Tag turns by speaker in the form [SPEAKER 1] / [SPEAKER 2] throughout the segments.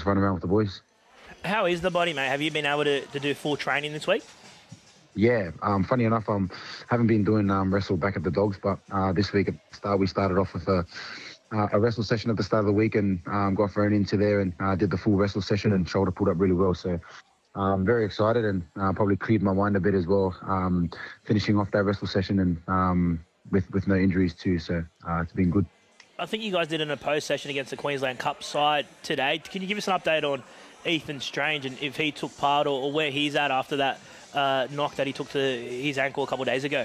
[SPEAKER 1] run around with the boys.
[SPEAKER 2] How is the body, mate? Have you been able to do full training this week?
[SPEAKER 1] Yeah, funny enough, haven't been doing wrestle back at the Dogs, but this week at the start we started off with a wrestle session at the start of the week and got thrown into there and did the full wrestle session and shoulder pulled up really well. So very excited and probably cleared my mind a bit as well, finishing off that wrestle session and with no injuries too. So it's been good.
[SPEAKER 2] I think you guys did an opposed session against the Queensland Cup side today. Can you give us an update on Ethan Strange and if he took part or where he's at after that knock that he took to his ankle a couple of days ago?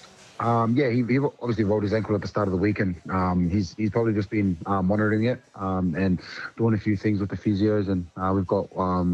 [SPEAKER 1] Yeah, he obviously rolled his ankle at the start of the week, and he's probably just been monitoring it and doing a few things with the physios. And we've got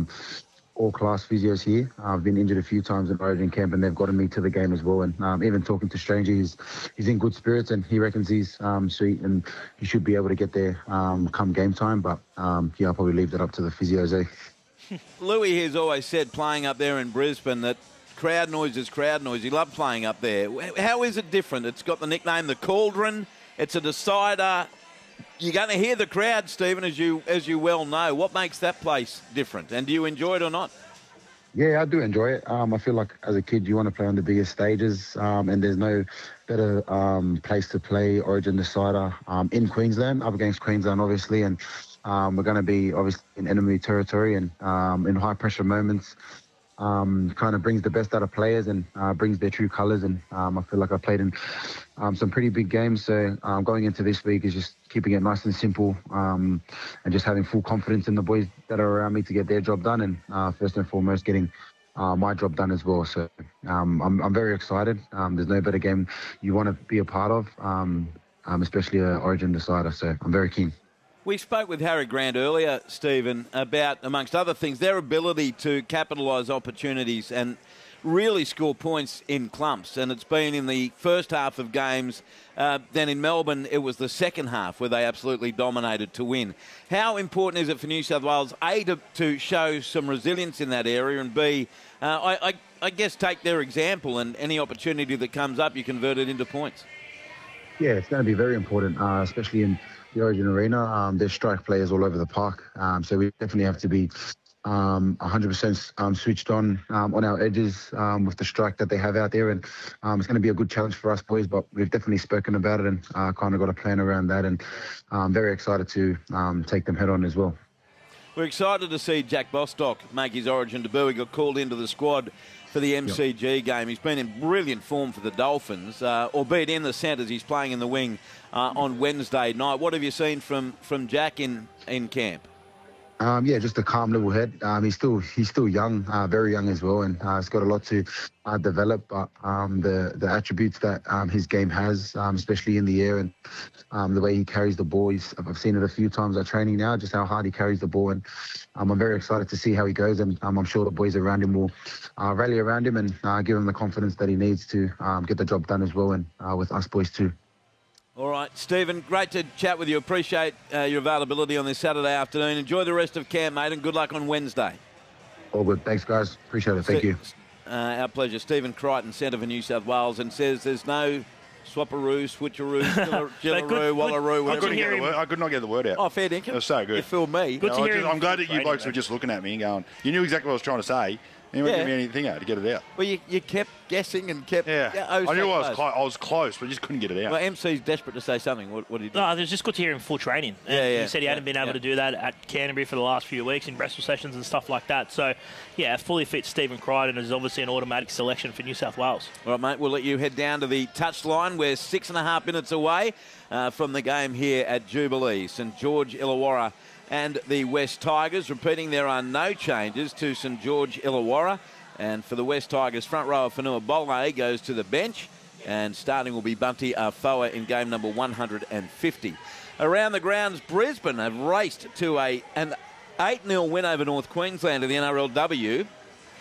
[SPEAKER 1] all-class physios here. I've been injured a few times in Origin camp, and they've gotten me to the game as well. And even talking to Stranger, he's in good spirits, and he reckons he's sweet, and he should be able to get there come game time. But yeah, I'll probably leave that up to the physios, eh?
[SPEAKER 3] Louis has always said, playing up there in Brisbane, that crowd noise is crowd noise. He loved playing up there. How is it different? It's got the nickname the Cauldron. It's a decider. You're going to hear the crowd, Stephen, as you well know. What makes that place different? And do you enjoy it or not?
[SPEAKER 1] Yeah, I do enjoy it. I feel like as a kid you want to play on the biggest stages, and there's no better place to play Origin Decider in Queensland, up against Queensland, obviously. And we're going to be obviously in enemy territory and in high pressure moments. Kind of brings the best out of players and brings their true colours. And I feel like I played in some pretty big games. So going into this week is just keeping it nice and simple and just having full confidence in the boys that are around me to get their job done. And first and foremost, getting my job done as well. So I'm very excited. There's no better game you want to be a part of, especially an Origin Decider. So I'm very keen.
[SPEAKER 3] We spoke with Harry Grant earlier, Stephen, about, amongst other things, their ability to capitalise opportunities and really score points in clumps. And it's been in the first half of games. Then in Melbourne, it was the second half where they absolutely dominated to win. How important is it for New South Wales, A, to show some resilience in that area, and B, I guess take their example and any opportunity that comes up, you convert it into points?
[SPEAKER 1] Yeah, it's going to be very important, especially in the Origin Arena. There's strike players all over the park, so we definitely have to be 100% switched on our edges with the strike that they have out there. And it's going to be a good challenge for us boys, but we've definitely spoken about it and kind of got a plan around that. And I'm very excited to take them head on as well.
[SPEAKER 3] We're excited to see Jack Bostock make his Origin debut. He got called into the squad for the MCG game. He's been in brilliant form for the Dolphins, albeit in the centres. He's playing in the wing on Wednesday night. What have you seen from Jack in camp?
[SPEAKER 1] Yeah, just a calm, level head. He's still young, very young as well, and he's got a lot to develop. But the attributes that his game has, especially in the air, and the way he carries the ball, I've seen it a few times at training now, just how hard he carries the ball, and I'm very excited to see how he goes. And I'm sure the boys around him will rally around him and give him the confidence that he needs to get the job done as well, and with us boys too.
[SPEAKER 3] All right, Stephen, great to chat with you. Appreciate your availability on this Saturday afternoon. Enjoy the rest of camp, mate, and good luck on Wednesday.
[SPEAKER 1] All good. Thanks, guys. Appreciate it. Thank you.
[SPEAKER 3] Our pleasure. Stephen Crichton, Centre for New South Wales, and says there's no swapperoo, switcheroo, jillaroo, wallaroo.
[SPEAKER 4] I could not get the word out.
[SPEAKER 3] Oh, fair dinkum.
[SPEAKER 4] It was so good.
[SPEAKER 3] You fooled me.
[SPEAKER 4] I'm glad that you blokes were just looking at me and going, you knew exactly what I was trying to say. And you wouldn't give me anything out to get it out.
[SPEAKER 3] Well, you kept guessing and kept...
[SPEAKER 4] I knew I was close, but I just couldn't get it out.
[SPEAKER 3] Well, MC's desperate to say something. What did he do?
[SPEAKER 2] No, it was just good to hear him full training. And he said he hadn't been able to do that at Canterbury for the last few weeks in wrestle sessions and stuff like that. So, yeah, fully fit Stephen Crichton is obviously an automatic selection for New South Wales.
[SPEAKER 3] All right, mate, we'll let you head down to the touchline. We're 6.5 minutes away from the game here at Jubilee. St George Illawarra and the West Tigers. Repeating, there are no changes to St George Illawarra. And for the West Tigers, front rower Fanua Bole goes to the bench. And starting will be Bunty Afoa in game number 150. Around the grounds, Brisbane have raced to an 8-0 win over North Queensland in the NRLW.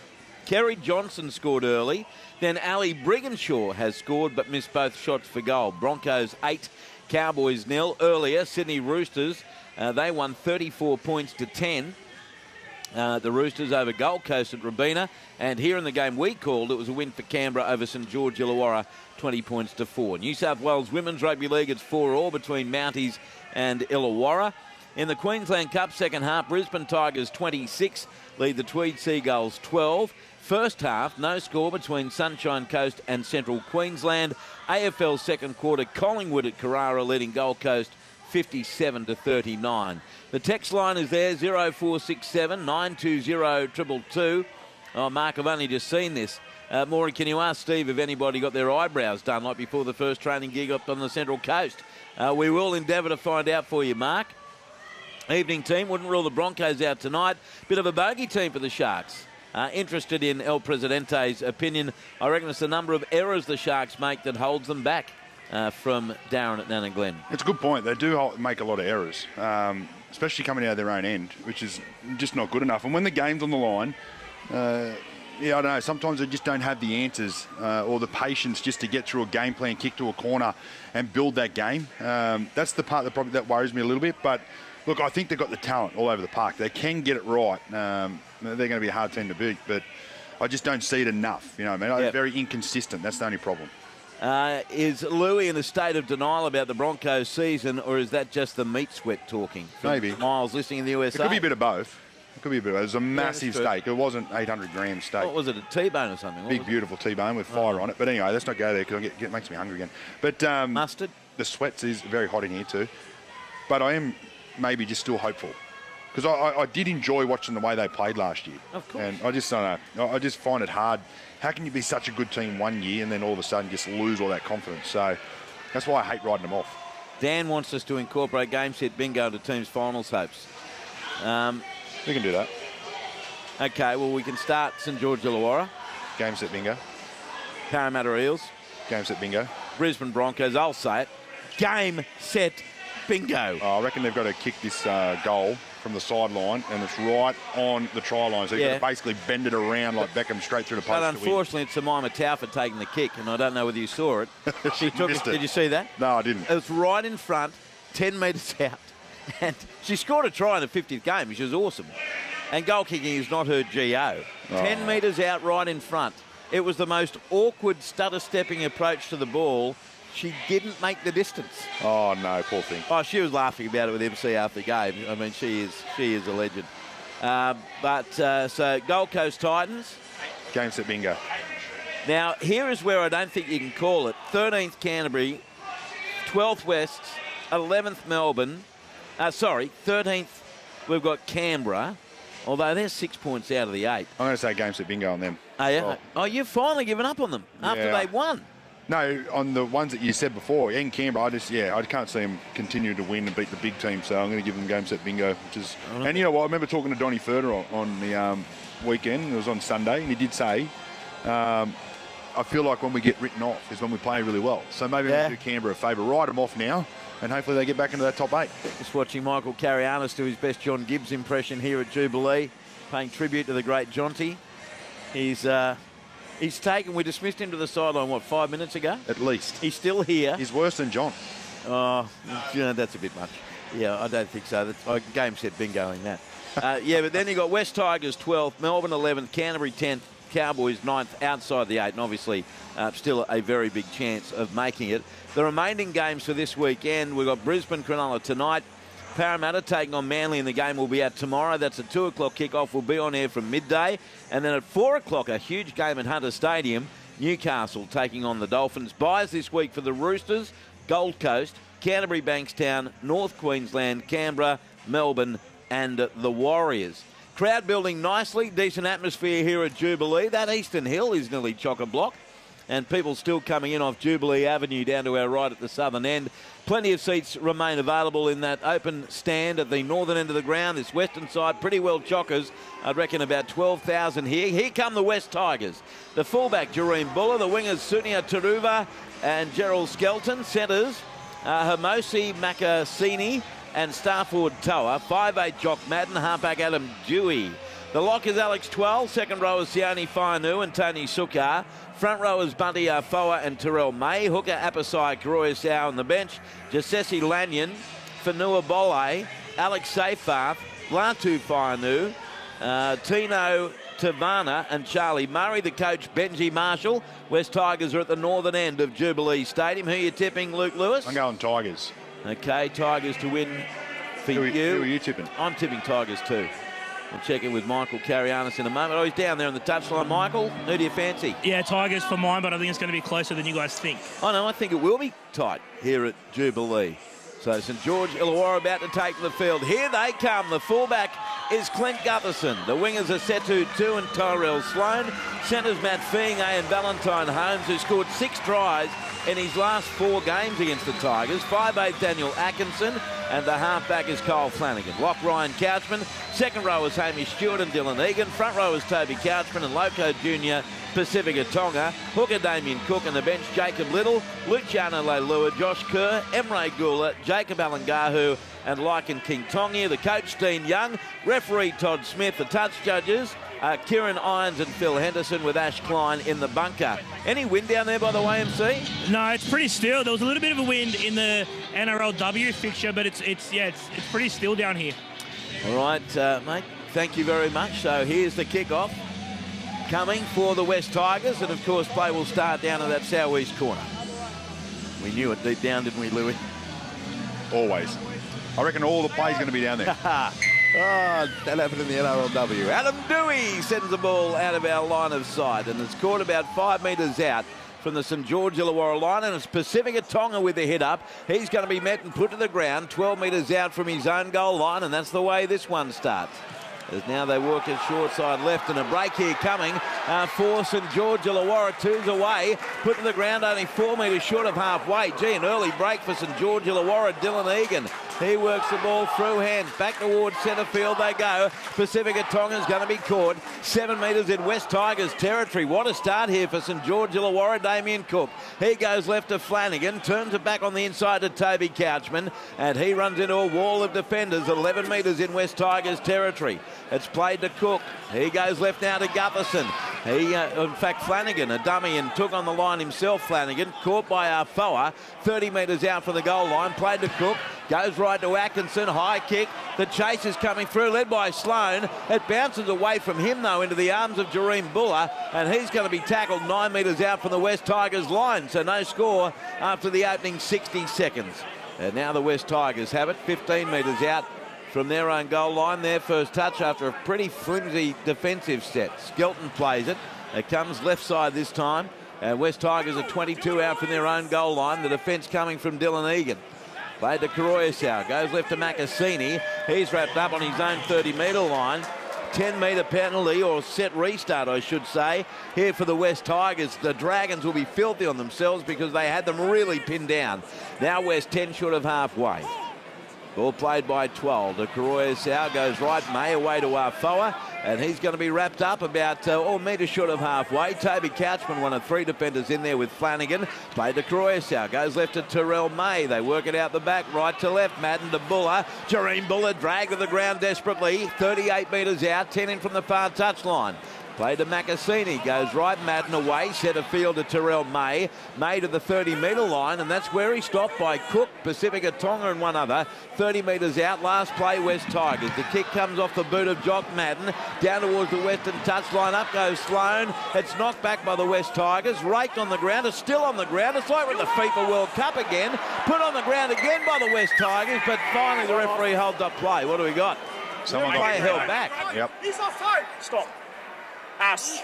[SPEAKER 3] Kerry Johnson scored early. Then Ali Brigginshaw has scored but missed both shots for goal. Broncos 8, Cowboys 0. Earlier, Sydney Roosters, they won 34 points to 10. The Roosters over Gold Coast at Robina. And here in the game we called, it was a win for Canberra over St George Illawarra, 20 points to 4. New South Wales Women's Rugby League, it's 4-4 between Mounties and Illawarra. In the Queensland Cup second half, Brisbane Tigers 26 lead the Tweed Seagulls 12. First half, no score between Sunshine Coast and Central Queensland. AFL second quarter, Collingwood at Carrara leading Gold Coast 57-39. The text line is there, 0467 920 222. Oh, Mark, I've only just seen this. Maury, can you ask Steve if anybody got their eyebrows done like before the first training gig up on the Central Coast? We will endeavour to find out for you, Mark. Evening team, wouldn't rule the Broncos out tonight. Bit of a bogey team for the Sharks. Interested in El Presidente's opinion. I reckon it's the number of errors the Sharks make that holds them back from Darren at Nana Glen.
[SPEAKER 4] It's a good point. They do make a lot of errors, especially coming out of their own end, which is just not good enough. And when the game's on the line, I don't know, sometimes they just don't have the answers or the patience just to get through a game plan, kick to a corner and build that game. That's the part that worries me a little bit. But, look, I think they've got the talent all over the park. They can get it right. They're going to be a hard team to beat, but I just don't see it enough. You know what I mean? They're very inconsistent. That's the only problem.
[SPEAKER 3] Is Louis in a state of denial about the Broncos season, or is that just the meat sweat talking?
[SPEAKER 4] Maybe.
[SPEAKER 3] Miles listening in the USA.
[SPEAKER 4] It could be a bit of both. It was a massive steak. It wasn't 800-gram steak.
[SPEAKER 3] What was it, a T-bone or something?
[SPEAKER 4] Big, beautiful T-bone with fire on it. But anyway, let's not go there because it makes me hungry again. But
[SPEAKER 3] mustard?
[SPEAKER 4] The sweats is very hot in here too. But I am maybe just still hopeful. Because I did enjoy watching the way they played last year.
[SPEAKER 3] Of course.
[SPEAKER 4] And I just don't know. I just find it hard. How can you be such a good team one year and then all of a sudden just lose all that confidence? So that's why I hate riding them off.
[SPEAKER 3] Dan wants us to incorporate game set bingo into teams' finals hopes.
[SPEAKER 4] We can do that.
[SPEAKER 3] Okay, well, we can start St George Illawarra.
[SPEAKER 4] Game set bingo.
[SPEAKER 3] Parramatta Eels.
[SPEAKER 4] Game set bingo.
[SPEAKER 3] Brisbane Broncos, I'll say it. Game set bingo.
[SPEAKER 4] I reckon they've got to kick this goal from the sideline, and it's right on the try line. So you've got to basically bend it around like Beckham straight through the post.
[SPEAKER 3] But unfortunately, it's Jemima Tauffa taking the kick, and I don't know whether you saw it. She took it. Did you see that?
[SPEAKER 4] No, I didn't.
[SPEAKER 3] It was right in front, 10 metres out. And she scored a try in the 50th game, which is awesome. And goal kicking is not her GO. 10 metres out right in front. It was the most awkward stutter-stepping approach to the ball. She didn't make the distance.
[SPEAKER 4] Oh, no, poor thing.
[SPEAKER 3] Oh, she was laughing about it with MC after the game. I mean, she is a legend. So Gold Coast Titans.
[SPEAKER 4] Game set bingo.
[SPEAKER 3] Now, here is where I don't think you can call it. 13th Canterbury, 12th West, 11th Melbourne. 13th we've got Canberra, although they're 6 points out of the 8.
[SPEAKER 4] I'm going to say game set bingo on them.
[SPEAKER 3] Oh, yeah? Oh, you've finally given up on them after they won.
[SPEAKER 4] No, on the ones that you said before, in Canberra, I can't see them continue to win and beat the big team, so I'm going to give them game set bingo. And you know what, I remember talking to Donny Furter on the weekend, it was on Sunday, and he did say, I feel like when we get written off is when we play really well. So maybe we'll do Canberra a favour, write them off now, and hopefully they get back into that top 8.
[SPEAKER 3] Just watching Michael Carianis do his best John Gibbs impression here at Jubilee, paying tribute to the great Jonty. He's taken, we dismissed him to the sideline, 5 minutes ago?
[SPEAKER 4] At least.
[SPEAKER 3] He's still here.
[SPEAKER 4] He's worse than John.
[SPEAKER 3] Oh, that's a bit much. Yeah, I don't think so. Game set bingoing that. But then you got West Tigers 12th, Melbourne 11th, Canterbury 10th, Cowboys 9th, outside the 8, and obviously still a very big chance of making it. The remaining games for this weekend, we've got Brisbane Cronulla tonight. Parramatta taking on Manly, and the game will be out tomorrow. That's a 2 o'clock kickoff. We'll be on air from midday. And then at 4 o'clock, a huge game at Hunter Stadium. Newcastle taking on the Dolphins. Buys this week for the Roosters, Gold Coast, Canterbury Bankstown, North Queensland, Canberra, Melbourne and the Warriors. Crowd building nicely. Decent atmosphere here at Jubilee. That Eastern Hill is nearly chock-a-block. And people still coming in off Jubilee Avenue down to our right at the southern end. Plenty of seats remain available in that open stand at the northern end of the ground. This western side, pretty well chockers. I'd reckon about 12,000 here. Here come the West Tigers. The fullback, Jareem Buller. The wingers, Sunia Taruva and Gerald Skelton. Centres, Hermosi Makasini and Starford Toa. 5'8" Jock Madden. Halfback Adam Dewey. The lock is Alex Twal. Second row is Sione Fainu and Tony Sukar. Front rowers Bunty Afoa and Terrell May. Hooker Apasai Karoya Sau on the bench. Jasesi Lanyon, Fanua Bole, Alex Seyfarth, Latu Fainu, Tino Tavana and Charlie Murray. The coach Benji Marshall. West Tigers are at the northern end of Jubilee Stadium. Who are you tipping, Luke Lewis?
[SPEAKER 4] I'm going Tigers.
[SPEAKER 3] Okay, Tigers to win for you.
[SPEAKER 4] Who are you tipping?
[SPEAKER 3] I'm tipping Tigers too. We'll check in with Michael Carianis in a moment. Oh, he's down there on the touchline. Michael, who do you fancy?
[SPEAKER 2] Yeah, Tigers for mine, but I think it's going to be closer than you guys think.
[SPEAKER 3] Oh, no, I think it will be tight here at Jubilee. So St George Illawarra about to take to the field. Here they come. The fullback is Clint Gutherson. The wingers are Setu Tu and Tyrell Sloan. Centres Matt Feing and Valentine Holmes, who scored 6 tries in his last 4 games against the Tigers. 5'8" Daniel Atkinson, and the halfback is Kyle Flanagan. Lock Ryan Couchman. Second row is Hamish Stewart and Dylan Egan. Front row is Toby Couchman and Loco Jr. Pacifica Tonga. Hooker Damien Cook, and the bench Jacob Little, Luciano Leilua, Josh Kerr, Emre Gula, Jacob Alangahu and Lycan King Tongia. The coach Dean Young, referee Todd Smith, the touch judges Kieran Irons and Phil Henderson, with Ash Klein in the bunker. Any wind down there by the way, MC?
[SPEAKER 2] No, it's pretty still. There was a little bit of a wind in the NRLW fixture, but it's pretty still down here.
[SPEAKER 3] All right, mate, thank you very much. So here's the kickoff coming for the West Tigers, and of course play will start down in that southeast corner. We knew it deep down, didn't we, Louis?
[SPEAKER 4] Always. I reckon all the play's going to be down there.
[SPEAKER 3] Oh, that happened in the NRLW. Adam Dewey sends the ball out of our line of sight, and it's caught about 5 metres out from the St George Illawarra line, and it's Pacifica Tonga with the hit up. He's going to be met and put to the ground 12 metres out from his own goal line, and that's the way this one starts. As now they work it short side left, and a break here coming for St George Illawarra. 2's away, put to the ground only 4 metres short of halfway. Gee, an early break for St George Illawarra. Dylan Egan, he works the ball through hands. Back towards centre field they go. Pacifica Tonga's going to be caught 7 metres in West Tigers territory. What a start here for St George Illawarra. Damien Cook, he goes left to Flanagan, turns it back on the inside to Toby Couchman, and he runs into a wall of defenders 11 metres in West Tigers territory. It's played to Cook. He goes left now to Gutherson. In fact, Flanagan, a dummy, and took on the line himself, Flanagan. Caught by Arfoa, 30 metres out from the goal line. Played to Cook. Goes right to Atkinson. High kick. The chase is coming through, led by Sloan. It bounces away from him, though, into the arms of Jareem Buller, and he's going to be tackled 9 metres out from the West Tigers line. So no score after the opening 60 seconds. And now the West Tigers have it 15 metres out from their own goal line. Their first touch after a pretty flimsy defensive set. Skelton plays it. It comes left side this time. And West Tigers are 22 out from their own goal line. The defence coming from Dylan Egan. Played to Karoyasau. Goes left to Makasini. He's wrapped up on his own 30-metre line. 10-metre penalty, or set restart, I should say, here for the West Tigers. The Dragons will be filthy on themselves because they had them really pinned down. Now West 10 short of halfway. Ball played by 12. The Karoyasau goes right, May away to Arfoa, and he's going to be wrapped up about a metre short of halfway. Toby Couchman, one of 3 defenders in there with Flanagan. Played to Karoyasau, goes left to Terrell May. They work it out the back, right to left. Madden to Buller. Jareem Buller dragged to the ground desperately. 38 metres out, 10 in from the far touchline. Played to Makasini, goes right, Madden away, centre field to Terrell May. May to the 30-metre line, and that's where he stopped by Cook, Pacifica Tonga and one other. 30 metres out, last play, West Tigers. The kick comes off the boot of Jock Madden, down towards the western touchline. Up goes Sloan. It's knocked back by the West Tigers, raked on the ground. It's still on the ground. It's like we're at the FIFA World Cup again. Put on the ground again by the West Tigers, but finally the referee holds up play. What do we got?
[SPEAKER 4] Someone got
[SPEAKER 3] player held back.
[SPEAKER 4] Yep.
[SPEAKER 5] He's offside. Stop. Ash,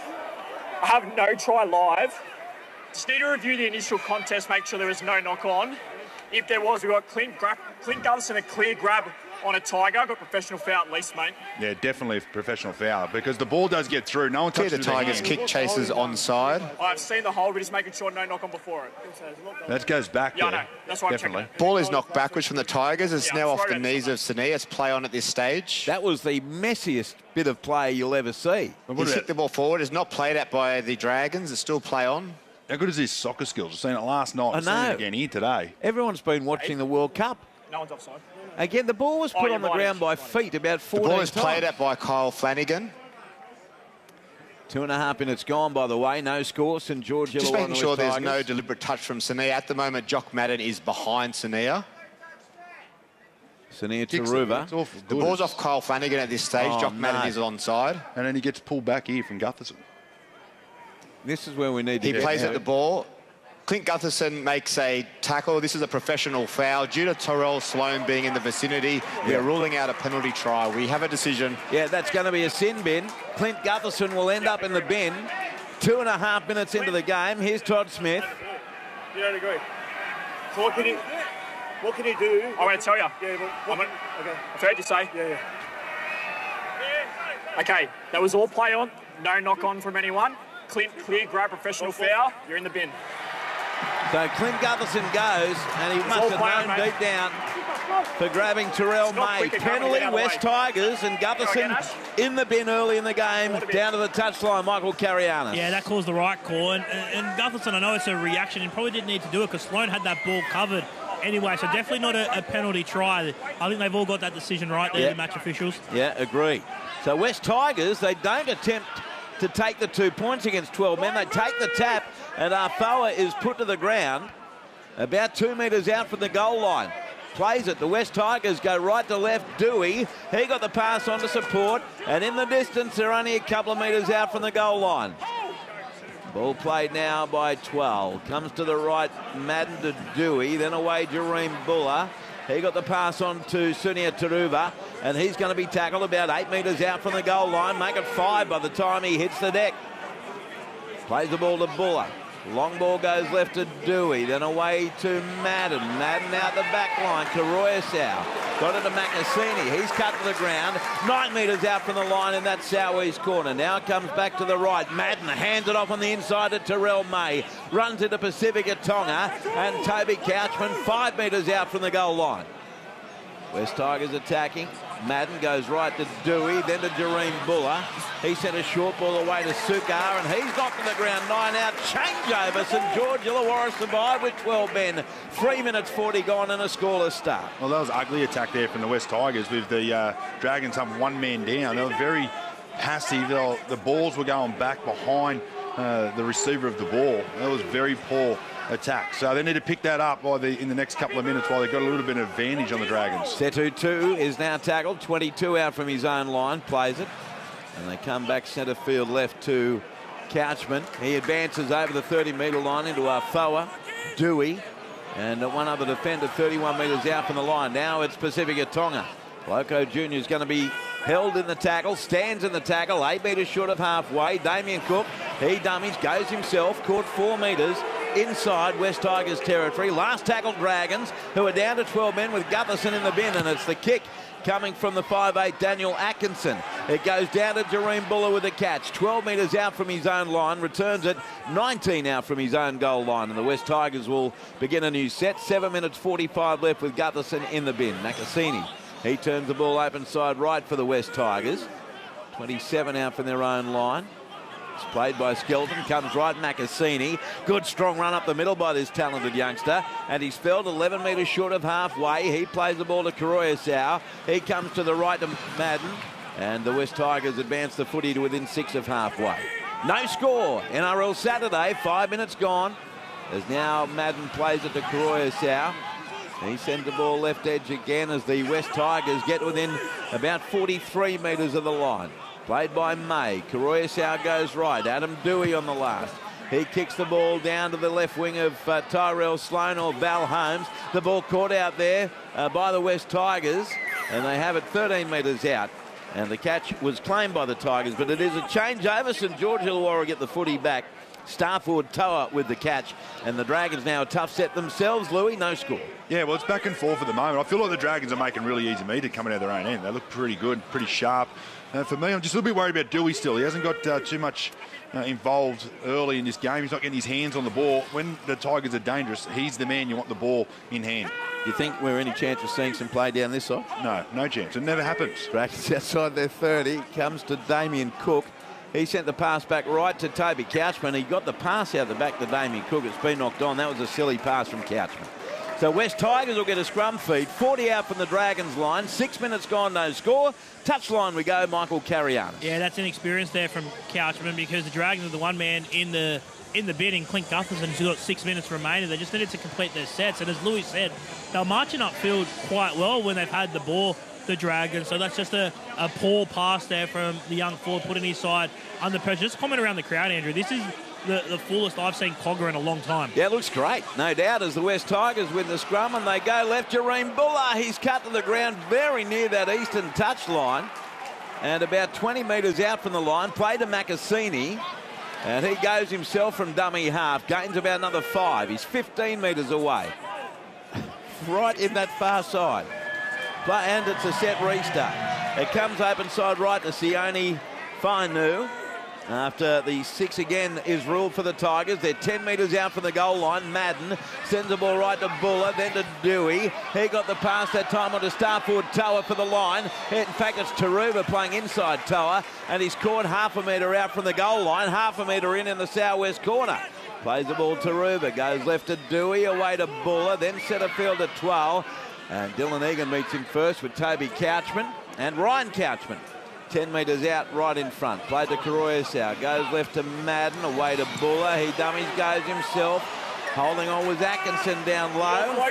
[SPEAKER 5] I have no try live. Just need to review the initial contest, make sure there was no knock on. If there was, we got Clint Gutherson a clear grab on a Tiger. Got professional foul at least, mate.
[SPEAKER 4] Yeah, definitely a professional foul because the ball does get through. No one touches
[SPEAKER 6] the Tigers kick chasers onside.
[SPEAKER 5] I've seen the hold, we're just making sure no knock on before it.
[SPEAKER 4] That goes back
[SPEAKER 5] Yeah, I
[SPEAKER 4] there.
[SPEAKER 5] know. That's why I'm
[SPEAKER 4] Definitely.
[SPEAKER 5] checking.
[SPEAKER 6] Ball is knocked backwards from the Tigers. It's
[SPEAKER 5] Yeah,
[SPEAKER 6] now
[SPEAKER 5] it's
[SPEAKER 6] off the
[SPEAKER 5] right
[SPEAKER 6] knees
[SPEAKER 5] out.
[SPEAKER 6] of Sania. It's play on at this stage.
[SPEAKER 3] That was the messiest bit of play you'll ever see.
[SPEAKER 6] He's hit the ball forward. It's not played at by the Dragons. It's still play on.
[SPEAKER 4] How good is his soccer skills? I've seen it last night. I've seen
[SPEAKER 3] know.
[SPEAKER 4] it again here today.
[SPEAKER 3] Everyone's been watching the World Cup.
[SPEAKER 5] No one's offside.
[SPEAKER 3] Again, the ball was put
[SPEAKER 5] you're
[SPEAKER 3] on the
[SPEAKER 5] right.
[SPEAKER 3] ground by feet about
[SPEAKER 6] The
[SPEAKER 3] 14
[SPEAKER 6] ball is
[SPEAKER 3] times.
[SPEAKER 6] played at by Kyle Flanagan.
[SPEAKER 3] 2.5 minutes gone, by the way. No score. St George
[SPEAKER 6] Just
[SPEAKER 3] Illawarra
[SPEAKER 6] making sure there's no
[SPEAKER 3] Tigers.
[SPEAKER 6] deliberate touch from Sania. At the moment, Jock Madden is behind Sania.
[SPEAKER 3] Sania
[SPEAKER 4] Kicks it.
[SPEAKER 3] Taruva.
[SPEAKER 4] It's awful
[SPEAKER 6] The
[SPEAKER 4] good.
[SPEAKER 6] ball's off Kyle Flanagan at this stage.
[SPEAKER 3] Oh,
[SPEAKER 6] Jock Madden
[SPEAKER 3] no.
[SPEAKER 6] is onside.
[SPEAKER 4] And then he gets pulled back here from Gutherson.
[SPEAKER 3] This is where we need to
[SPEAKER 6] He
[SPEAKER 3] get
[SPEAKER 6] plays
[SPEAKER 3] to.
[SPEAKER 6] at the ball. Clint Gutherson makes a tackle. This is a professional foul. Due to Terrell Sloan being in the vicinity, we are ruling out a penalty try. We have a decision.
[SPEAKER 3] Yeah, that's going to be a sin bin. Clint Gutherson will end up in the bin. 2.5 minutes into the game. Here's Todd Smith.
[SPEAKER 5] You don't agree? So what can he do? I'm going to tell you. Yeah, but okay. I've heard you say. Yeah. Okay, that was all play on. No knock on from anyone. Clint, clear, grab, professional foul. You're in the bin.
[SPEAKER 3] So Clint Gutherson goes, and he must have known deep down for grabbing Terrell May. Penalty, West Tigers, and Gutherson in the bin early in the game, down to the touchline, Michael Carianis.
[SPEAKER 2] Yeah, that calls the right call. And Gutherson, I know it's a reaction, and probably didn't need to do it because Sloan had that ball covered anyway, so definitely not a penalty try. I think they've all got that decision right there, the match officials.
[SPEAKER 3] Yeah, agree. So West Tigers, they don't attempt to take the 2 points against 12 men. They take the tap, and Arfoa is put to the ground about 2 metres out from the goal line. Plays it. The West Tigers go right to left. Dewey, he got the pass on to support, and in the distance, they're only a couple of metres out from the goal line. Ball played now by 12. Comes to the right, Madden to Dewey, then away Jareem Buller. He got the pass on to Sunia Taruva, and he's going to be tackled about 8 metres out from the goal line. Make it 5 by the time he hits the deck. Plays the ball to Buller. Long ball goes left to Dewey, then away to Madden. Madden out the back line. Karoyasau got it to Makasini. He's cut to the ground. 9 metres out from the line in that southeast corner. Now it comes back to the right. Madden hands it off on the inside to Terrell May. Runs into Pacifica Tonga, and Toby Couchman 5 metres out from the goal line. West Tigers attacking. Madden goes right to Dewey, then to Jareem Buller. He sent a short ball away to Sukar, and he's knocked to the ground. 9 out. Changeover. St George Illawarra survived with 12 men. 3 minutes 40 gone and a scoreless start.
[SPEAKER 4] Well, that was an ugly attack there from the West Tigers with the Dragons up 1 man down. They were very passive. The balls were going back behind the receiver of the ball. That was very poor attack. So they need to pick that up in the next couple of minutes while they've got a little bit of advantage on the Dragons.
[SPEAKER 3] Setu is now tackled. 22 out from his own line. Plays it. And they come back centre field left to Couchman. He advances over the 30-metre line into Arfoa. Dewey. And one other defender 31 metres out from the line. Now it's Pacifica Tonga. Loco Jr. is going to be held in the tackle, stands in the tackle, 8 metres short of halfway. Damien Cook, he dummies, goes himself, caught 4 metres inside West Tigers territory. Last tackle Dragons, who are down to 12 men with Gutherson in the bin, and it's the kick coming from the 5'8", Daniel Atkinson. It goes down to Jareem Buller with a catch. 12 metres out from his own line, returns it 19 out from his own goal line, and the West Tigers will begin a new set. 7 minutes 45 left with Gutherson in the bin. Makasini, he turns the ball open side right for the West Tigers. 27 out from their own line. It's played by Skelton, comes right, Makasini. Good strong run up the middle by this talented youngster, and he's felled 11 metres short of halfway. He plays the ball to Karoyasau. He comes to the right to Madden, and the West Tigers advance the footy to within 6 of halfway. No score. NRL Saturday, 5 minutes gone. As now Madden plays it to Karoyasau. He sends the ball left edge again as the West Tigers get within about 43 metres of the line. Played by May. Karoyasau goes right. Adam Dewey on the last. He kicks the ball down to the left wing of Tyrell Sloan or Val Holmes. The ball caught out there by the West Tigers, and they have it 13 metres out. And the catch was claimed by the Tigers, but it is a changeover. St George Illawarra get the footy back. Starford Toa with the catch, and the Dragons now a tough set themselves. Louis, no score.
[SPEAKER 4] Yeah, well, it's back and forth at the moment. I feel like the Dragons are making really easy meat coming out of their own end. They look pretty good, pretty sharp. For me, I'm just a little bit worried about Dewey still. He hasn't got too much involved early in this game. He's not getting his hands on the ball. When the Tigers are dangerous, he's the man you want the ball in hand.
[SPEAKER 3] Do you think we're any chance of seeing some play down this side?
[SPEAKER 4] No, no chance. It never happens.
[SPEAKER 3] Dragons outside their 30. Comes to Damien Cook. He sent the pass back right to Toby Couchman. He got the pass out the back to Damien Cook. It's been knocked on. That was a silly pass from Couchman. So West Tigers will get a scrum feed. 40 out from the Dragons line. 6 minutes gone, no score. Touchline we go, Michael Carianis.
[SPEAKER 2] Yeah, that's an experience there from Couchman because the Dragons are the one man in the bin, in Clint Gutherson, who's got 6 minutes remaining. They just needed to complete their sets. And as Louis said, they're marching upfield quite well when they've had the ball, the Dragons. So that's just a poor pass there from the young forward, putting his side under pressure. Just comment around the crowd, Andrew. This is the fullest I've seen Cogger in a long time.
[SPEAKER 3] Yeah, it looks great, no doubt, as the West Tigers win the scrum, and they go left. Jareem Buller, he's cut to the ground very near that eastern touch line, and about 20 metres out from the line, play to Macassini, and he goes himself from dummy half, gains about another 5. He's 15 metres away, right in that far side. And it's a set restart. It comes open side right to Sione Fainu. After the 6 again is ruled for the Tigers. They're 10 metres out from the goal line. Madden sends the ball right to Buller, then to Dewey. He got the pass that time on to Starford Toa for the line. In fact, it's Taruba playing inside Toa, and he's caught half a metre out from the goal line, half a metre in the southwest corner. Plays the ball to Taruba, goes left to Dewey, away to Buller, then centre field to Twal. And Dylan Egan meets him first with Toby Couchman and Ryan Couchman. 10 metres out, right in front. Played to Karoyasau. Goes left to Madden, away to Buller. He dummies, goes himself. Holding on was Atkinson down low.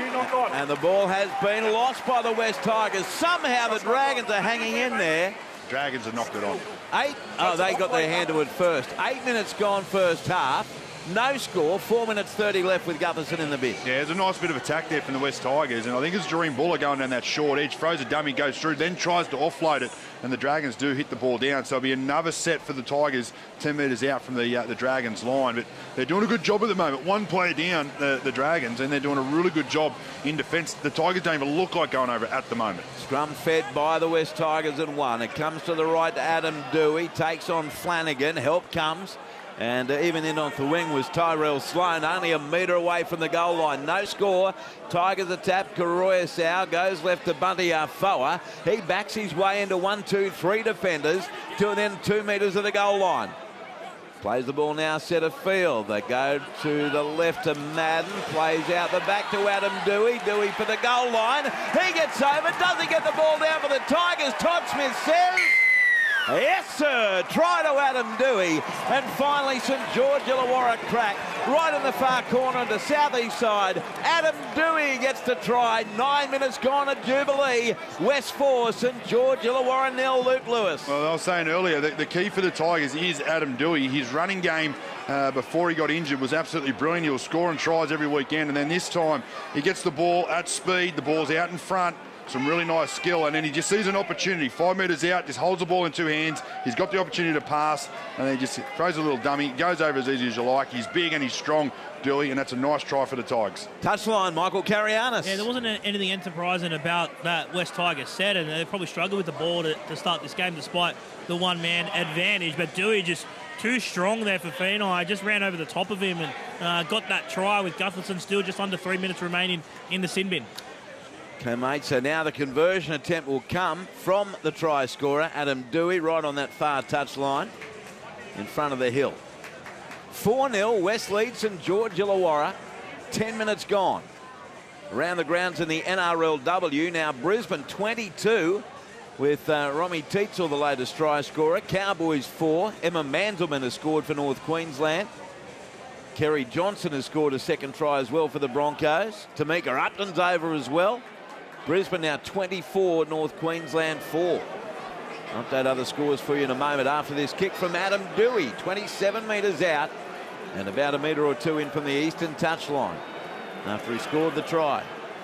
[SPEAKER 3] And the ball has been lost by the West Tigers. Somehow the Dragons are hanging in there.
[SPEAKER 4] Dragons have knocked it on.
[SPEAKER 3] They got their hand to it first. 8 minutes gone first half. No score, 4 minutes 30 left with Gutherson in the bin.
[SPEAKER 4] Yeah, there's a nice bit of attack there from the West Tigers, and I think it's Jareem Buller going down that short edge, throws a dummy, goes through, then tries to offload it, and the Dragons do hit the ball down. So it'll be another set for the Tigers, 10 metres out from the Dragons line. But they're doing a good job at the moment. One player down, the Dragons, and they're doing a really good job in defence. The Tigers don't even look like going over at the moment.
[SPEAKER 3] Scrum fed by the West Tigers and 1. It comes to the right to Adam Dewey, takes on Flanagan, help comes. And even in off the wing was Tyrell Sloan, only a metre away from the goal line. No score. Tigers are tapped. Karoyasau goes left to Bunty Afoa. He backs his way into 1, 2, 3 defenders to then 2 metres of the goal line. Plays the ball now, centre field. They go to the left to Madden. Plays out the back to Adam Dewey. Dewey for the goal line. He gets over. Doesn't get the ball down for the Tigers. Todd Smith says... Yes, sir. Try to Adam Dewey. And finally, St George Illawarra crack right in the far corner to southeast side. Adam Dewey gets the try. 9 minutes gone at Jubilee. West 4, St George Illawarra 0. Luke Lewis.
[SPEAKER 4] Well, I was saying earlier, the key for the Tigers is Adam Dewey. His running game before he got injured was absolutely brilliant. He was scoring tries every weekend. And then this time, he gets the ball at speed. The ball's out in front. Some really nice skill, and then he just sees an opportunity. 5 metres out, just holds the ball in 2 hands. He's got the opportunity to pass, and then he just throws a little dummy. Goes over as easy as you like. He's big and he's strong, Dewey, and that's a nice try for the Tigers.
[SPEAKER 3] Touchline, Michael Carianis.
[SPEAKER 2] Yeah, there wasn't anything enterprising about that West Tigers set, and they probably struggled with the ball to start this game despite the one-man advantage. But Dewey just too strong there for Feeney. Just ran over the top of him and got that try with Gutherson still just under 3 minutes remaining in the sin bin.
[SPEAKER 3] Okay, mate, so now the conversion attempt will come from the try scorer, Adam Dewey, right on that far touch line in front of the hill. 4-0, West leads St George Illawarra. 10 minutes gone. Around the grounds in the NRLW. Now Brisbane 22 with Romy Teetsel, the latest try scorer. Cowboys 4. Emma Mandelman has scored for North Queensland. Kerry Johnson has scored a second try as well for the Broncos. Tamika Upton's over as well. Brisbane now 24, North Queensland 4. Update other scores for you in a moment after this kick from Adam Dewey, 27 metres out and about a metre or 2 in from the eastern touchline after he scored the try.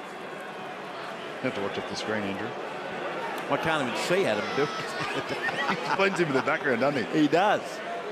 [SPEAKER 4] You have to watch off the screen, Andrew.
[SPEAKER 3] I can't even see Adam Dewey.
[SPEAKER 4] He blends into the background, doesn't he?
[SPEAKER 3] He does.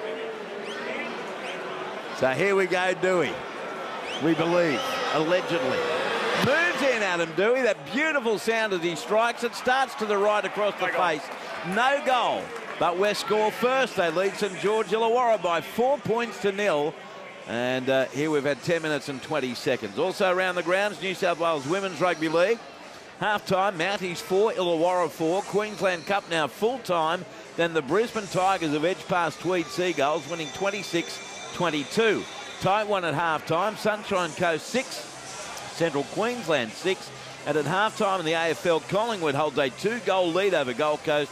[SPEAKER 3] So here we go, Dewey. We believe, allegedly. Moves in Adam Dewey. That beautiful sound as he strikes. It starts to the right across the face. No goal. But West score first. They lead St George Illawarra by 4 points to 0. And here we've had 10 minutes and 20 seconds. Also around the grounds, New South Wales Women's Rugby League. Half-time, Mounties 4, Illawarra 4. Queensland Cup now full-time. Then the Brisbane Tigers have edged past Tweed Seagulls, winning 26-22. Tight one at half-time. Sunshine Coast 6. Central Queensland 6, and at half-time in the AFL, Collingwood holds a 2-goal lead over Gold Coast,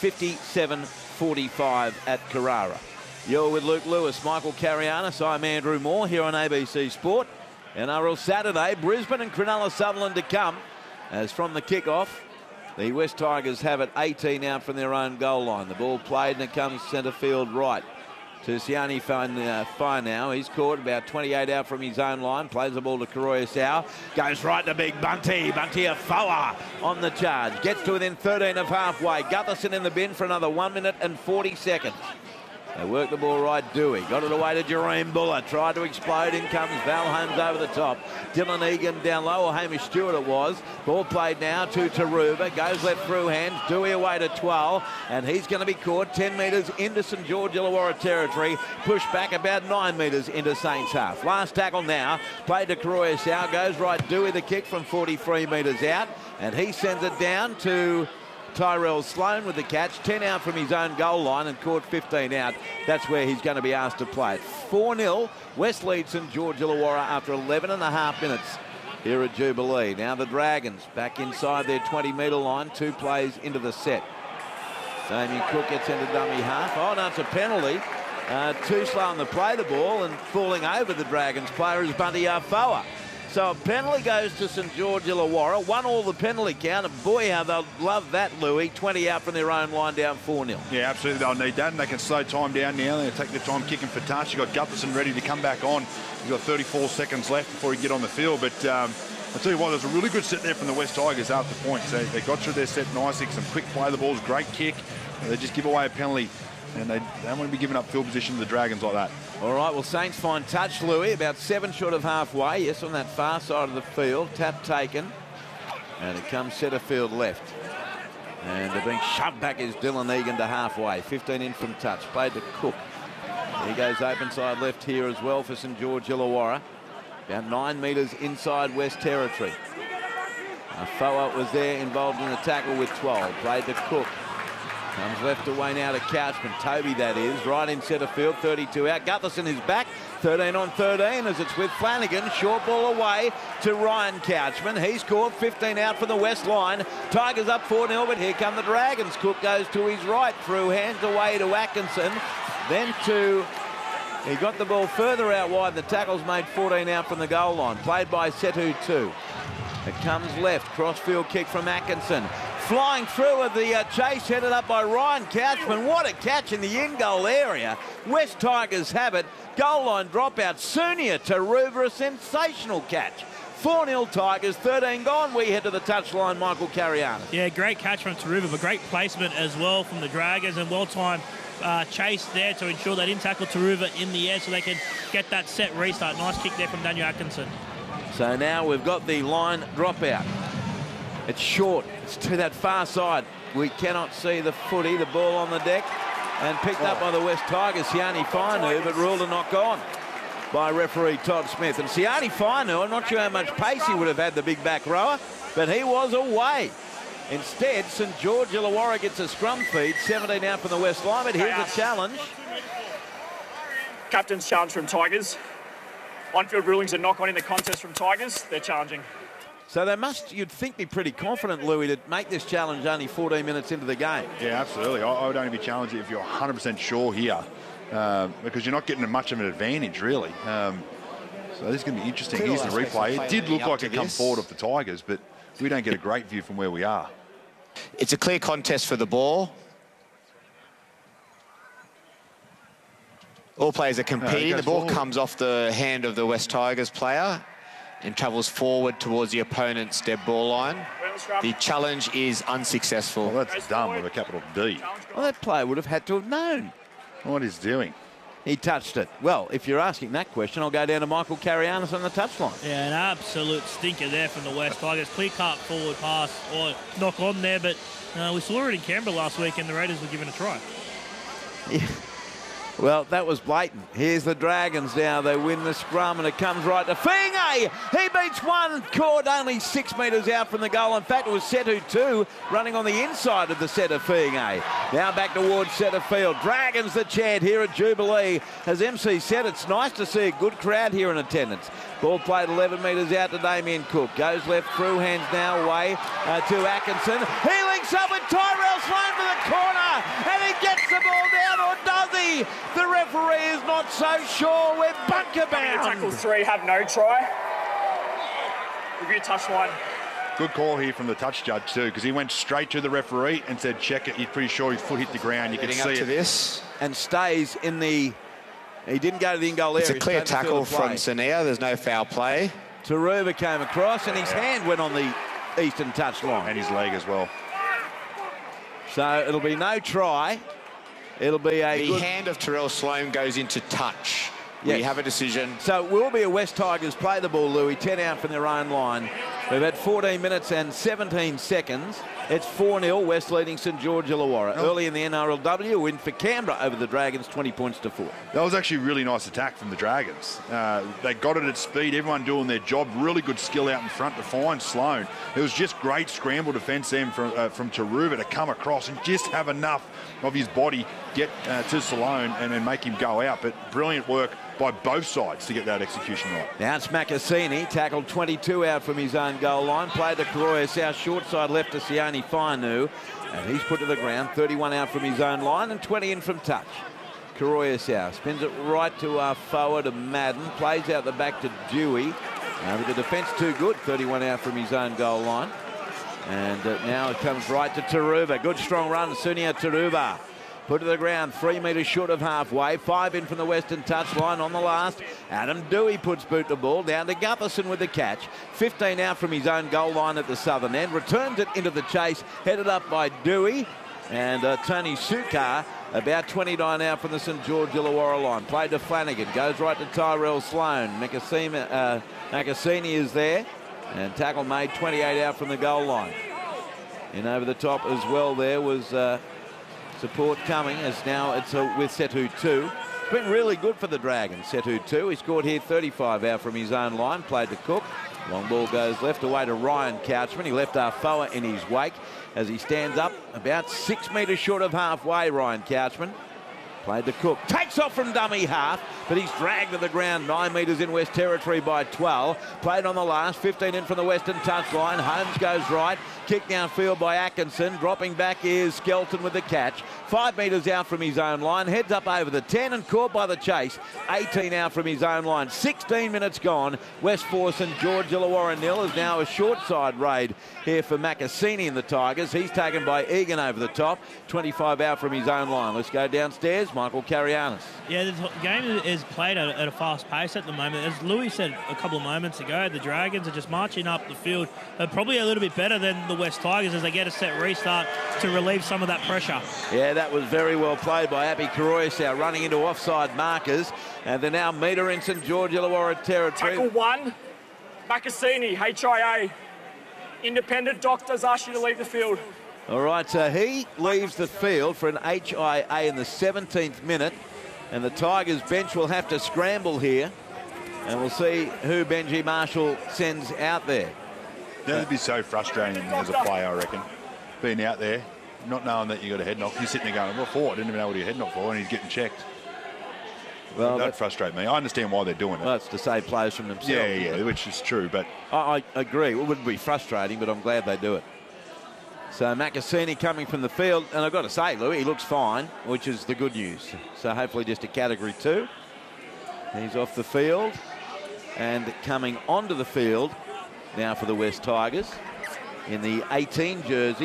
[SPEAKER 3] 57-45 at Carrara. You're with Luke Lewis, Michael Carianis. I'm Andrew Moore here on ABC Sport. NRL Saturday, Brisbane and Cronulla Sutherland to come. As from the kick-off, the West Tigers have it 18 out from their own goal line. The ball played and it comes centre field right. to Siani Fire now. He's caught about 28 out from his own line. Plays the ball to Karoya Sau. Goes right to Big Bunty. Bunty Afoa on the charge. Gets to within 13 of halfway. Gutherson in the bin for another 1 minute and 40 seconds. They work the ball right, Dewey. Got it away to Jareem Buller. Tried to explode. In comes Val Holmes over the top. Dylan Egan down low, or Hamish Stewart it was. Ball played now to Taruba. Goes left through hands. Dewey away to Twal. And he's going to be caught 10 metres into St George Illawarra territory. Pushed back about 9 metres into Saints half. Last tackle now. Played to Karoya Sau. Goes right, Dewey the kick from 43 metres out. And he sends it down to Tyrell Sloan with the catch. 10 out from his own goal line and caught 15 out. That's where he's going to be asked to play it. 4-0. West leads St George Illawarra after 11 and a half minutes here at Jubilee. Now the Dragons back inside their 20-metre line. 2 plays into the set. Damien Cook gets into dummy half. Oh, no, it's a penalty. Too slow on the play the ball, and falling over the Dragons player is Bunty Afoa. So a penalty goes to St George Illawarra. 1-all the penalty count. And boy, how they'll love that, Louis. 20 out from their own line, down 4-0.
[SPEAKER 4] Yeah, absolutely. They'll need that, and they can slow time down now. They'll take their time kicking for touch. You've got Gutherson ready to come back on. You've got 34 seconds left before you get on the field. But I'll tell you what, there's a really good set there from the West Tigers after points. They got through their set nicely. Some quick play of the balls, great kick. They just give away a penalty, and they don't want to be giving up field position to the Dragons like that.
[SPEAKER 3] All right, well, Saints find touch, Louis, about 7 short of halfway. Yes, on that far side of the field. Tap taken. And it comes centre field left. And they're being shoved back as Dylan Egan to halfway. 15 in from touch. Played to Cook. He goes open side left here as well for St George Illawarra. About 9 metres inside West Territory. Afoa was there involved in the tackle with 12. Played to Cook. Comes left away now to Couchman. Toby, that is. Right in centre field. 32 out. Gutherson is back. 13 on 13 as it's with Flanagan. Short ball away to Ryan Couchman. He's caught 15 out from the west line. Tigers up 4-0, but here come the Dragons. Cook goes to his right. Through hands away to Atkinson. Then to... He got the ball further out wide. The tackle's made 14 out from the goal line. Played by Setu 2. It comes left. Crossfield kick from Atkinson. Flying through with the chase headed up by Ryan Couchman. What a catch in the in-goal area. West Tigers have it. Goal line dropout. Sunia Taruva, a sensational catch. 4-0 Tigers, 13 gone. We head to the touchline, Michael Carianis.
[SPEAKER 2] Yeah, great catch from Taruva, but great placement as well from the Dragons, and well-timed chase there to ensure they didn't tackle Taruva in the air so they can get that set restart. Nice kick there from Daniel Atkinson.
[SPEAKER 3] So now we've got the line dropout. It's short. It's to that far side. We cannot see the footy. The ball on the deck and picked up by the West Tigers, Siani Fainu, but ruled a knock on by referee Todd Smith. And Siani Fainu, I'm not sure how much pace he would have had, the big back rower, but he was away. Instead, St George Illawarra gets a scrum feed, 17 out from the west line, but here's a challenge.
[SPEAKER 5] Captain's challenge from Tigers. On-field rulings and knock-on in the contest from Tigers. They're challenging.
[SPEAKER 3] So they must, you'd think, be pretty confident, Louis, to make this challenge only 14 minutes into the game.
[SPEAKER 4] Yeah, absolutely. I would only be challenging if you're 100% sure here, because you're not getting much of an advantage, really. So this is going to be interesting. Here's the replay. It did look like it come forward off the Tigers, but we don't get a great view from where we are.
[SPEAKER 6] It's a clear contest for the ball. All players are competing. The ball comes off the hand of the West Tigers player and travels forward towards the opponent's dead ball line. The challenge is unsuccessful.
[SPEAKER 4] Well, that's dumb with a capital D.
[SPEAKER 3] Well, that player would have had to have known
[SPEAKER 4] what he's doing.
[SPEAKER 3] He touched it. Well, if you're asking that question, I'll go down to Michael Carianis on the touchline.
[SPEAKER 2] Yeah, an absolute stinker there from the West Tigers. Clear cut forward pass or knock on there, but we saw it in Canberra last week and the Raiders were given a try.
[SPEAKER 3] Yeah. Well, that was blatant. Here's the Dragons now. They win the scrum and it comes right to Fiinga. He beats one, caught only 6 metres out from the goal. In fact, it was Setu 2 running on the inside of the set of Fiinga. Now back towards centre field. Dragons the chant here at Jubilee. As MC said, it's nice to see a good crowd here in attendance. Ball played 11 metres out to Damien Cook. Goes left through, hands now away to Atkinson. He links up with Tyrell Sloan for the corner and he gets the ball down, or does he? The referee is not so sure. We're bunker bound.
[SPEAKER 5] Tackle 3, have no try. Review touchline.
[SPEAKER 4] Good call here from the touch judge too, because he went straight to the referee and said check it. He's pretty sure his foot hit the ground. You can see it.
[SPEAKER 6] To this.
[SPEAKER 3] And stays in the He didn't go to the in-goal area.
[SPEAKER 6] It's a clear tackle from Sania. There's no foul play.
[SPEAKER 3] Taruva came across and his hand went on the eastern touchline.
[SPEAKER 4] And his leg as well.
[SPEAKER 3] So it'll be no try. It'll be a
[SPEAKER 6] The hand of Terrell Sloan goes into touch.
[SPEAKER 3] Yes.
[SPEAKER 6] We have a decision.
[SPEAKER 3] So it will be a West Tigers play the ball, Louis, 10 out from their own line. We've had 14 minutes and 17 seconds. It's 4-0, West leading St George Illawarra. Early in the NRLW, win for Canberra over the Dragons, 20 points to 4.
[SPEAKER 4] That was actually a really nice attack from the Dragons. They got it at speed, everyone doing their job. Really good skill out in front to find Sloan. It was just great scramble defence then from Taruva to come across and just have enough of his body get to Sloan and then make him go out. But brilliant work by both sides to get that execution right.
[SPEAKER 3] Now it's Makasini, tackled 22 out from his own goal line, played to Karoya South, short side left to Sione Fainu, and he's put to the ground, 31 out from his own line and 20 in from touch. Karoya South spins it right to forward to Madden, plays out the back to Dewey. But the defence too good, 31 out from his own goal line. And now it comes right to Taruva. Good strong run, Sunia Taruva. Put to the ground, 3 metres short of halfway. 5 in from the western touchline on the last. Adam Dewey puts boot the ball down to Gutherson with the catch. 15 out from his own goal line at the southern end. Returns it into the chase, headed up by Dewey. And Tony Sukar about 29 out from the St George Illawarra line. Played to Flanagan, goes right to Tyrell Sloan. Makasini is there. And tackle made, 28 out from the goal line. And over the top as well there was... support coming as now it's with Setu 2. It's been really good for the Dragons, Setu 2. He scored here 35 out from his own line, played to Cook. Long ball goes left away to Ryan Couchman. He left Arfoa in his wake as he stands up about 6 metres short of halfway, Ryan Couchman. Played to Cook. Takes off from dummy half, but he's dragged to the ground 9 metres in West Territory by 12. Played on the last, 15 in from the western touchline. Holmes goes right. Kick downfield by Atkinson. Dropping back is Skelton with the catch. 5 metres out from his own line. Heads up over the 10 and caught by the chase. 18 out from his own line. 16 minutes gone. West 4, St George Illawarra 0 is now a short side raid here for Makasini and the Tigers. He's taken by Egan over the top. 25 out from his own line. Let's go downstairs. Michael Carianis.
[SPEAKER 2] Yeah, the game is played at a fast pace at the moment. As Louis said a couple of moments ago, the Dragons are just marching up the field. They're probably a little bit better than the West Tigers as they get a set restart to relieve some of that pressure.
[SPEAKER 3] Yeah, that was very well played by Appy Karoyasau, running into offside markers. And they're now metre in St George Illawarra territory.
[SPEAKER 5] Tackle 1, Makasini, HIA. Independent doctors ask you to leave the field.
[SPEAKER 3] All right, so he leaves the field for an HIA in the 17th minute. And the Tigers bench will have to scramble here. And we'll see who Benji Marshall sends out there.
[SPEAKER 4] That'd be so frustrating as a player, I reckon. Being out there, not knowing that you got a head knock. You're sitting there going, well, for? I didn't even know what he had head knock for, and he's getting checked. Well, that'd frustrate me. I understand why they're doing it.
[SPEAKER 3] Well, it's to save players from themselves.
[SPEAKER 4] Yeah, which is true, but...
[SPEAKER 3] I agree. It wouldn't be frustrating, but I'm glad they do it. So Makasini coming from the field, and I've got to say, Louis, he looks fine, which is the good news. So hopefully just a category 2. He's off the field, and coming onto the field now for the West Tigers in the 18 jersey.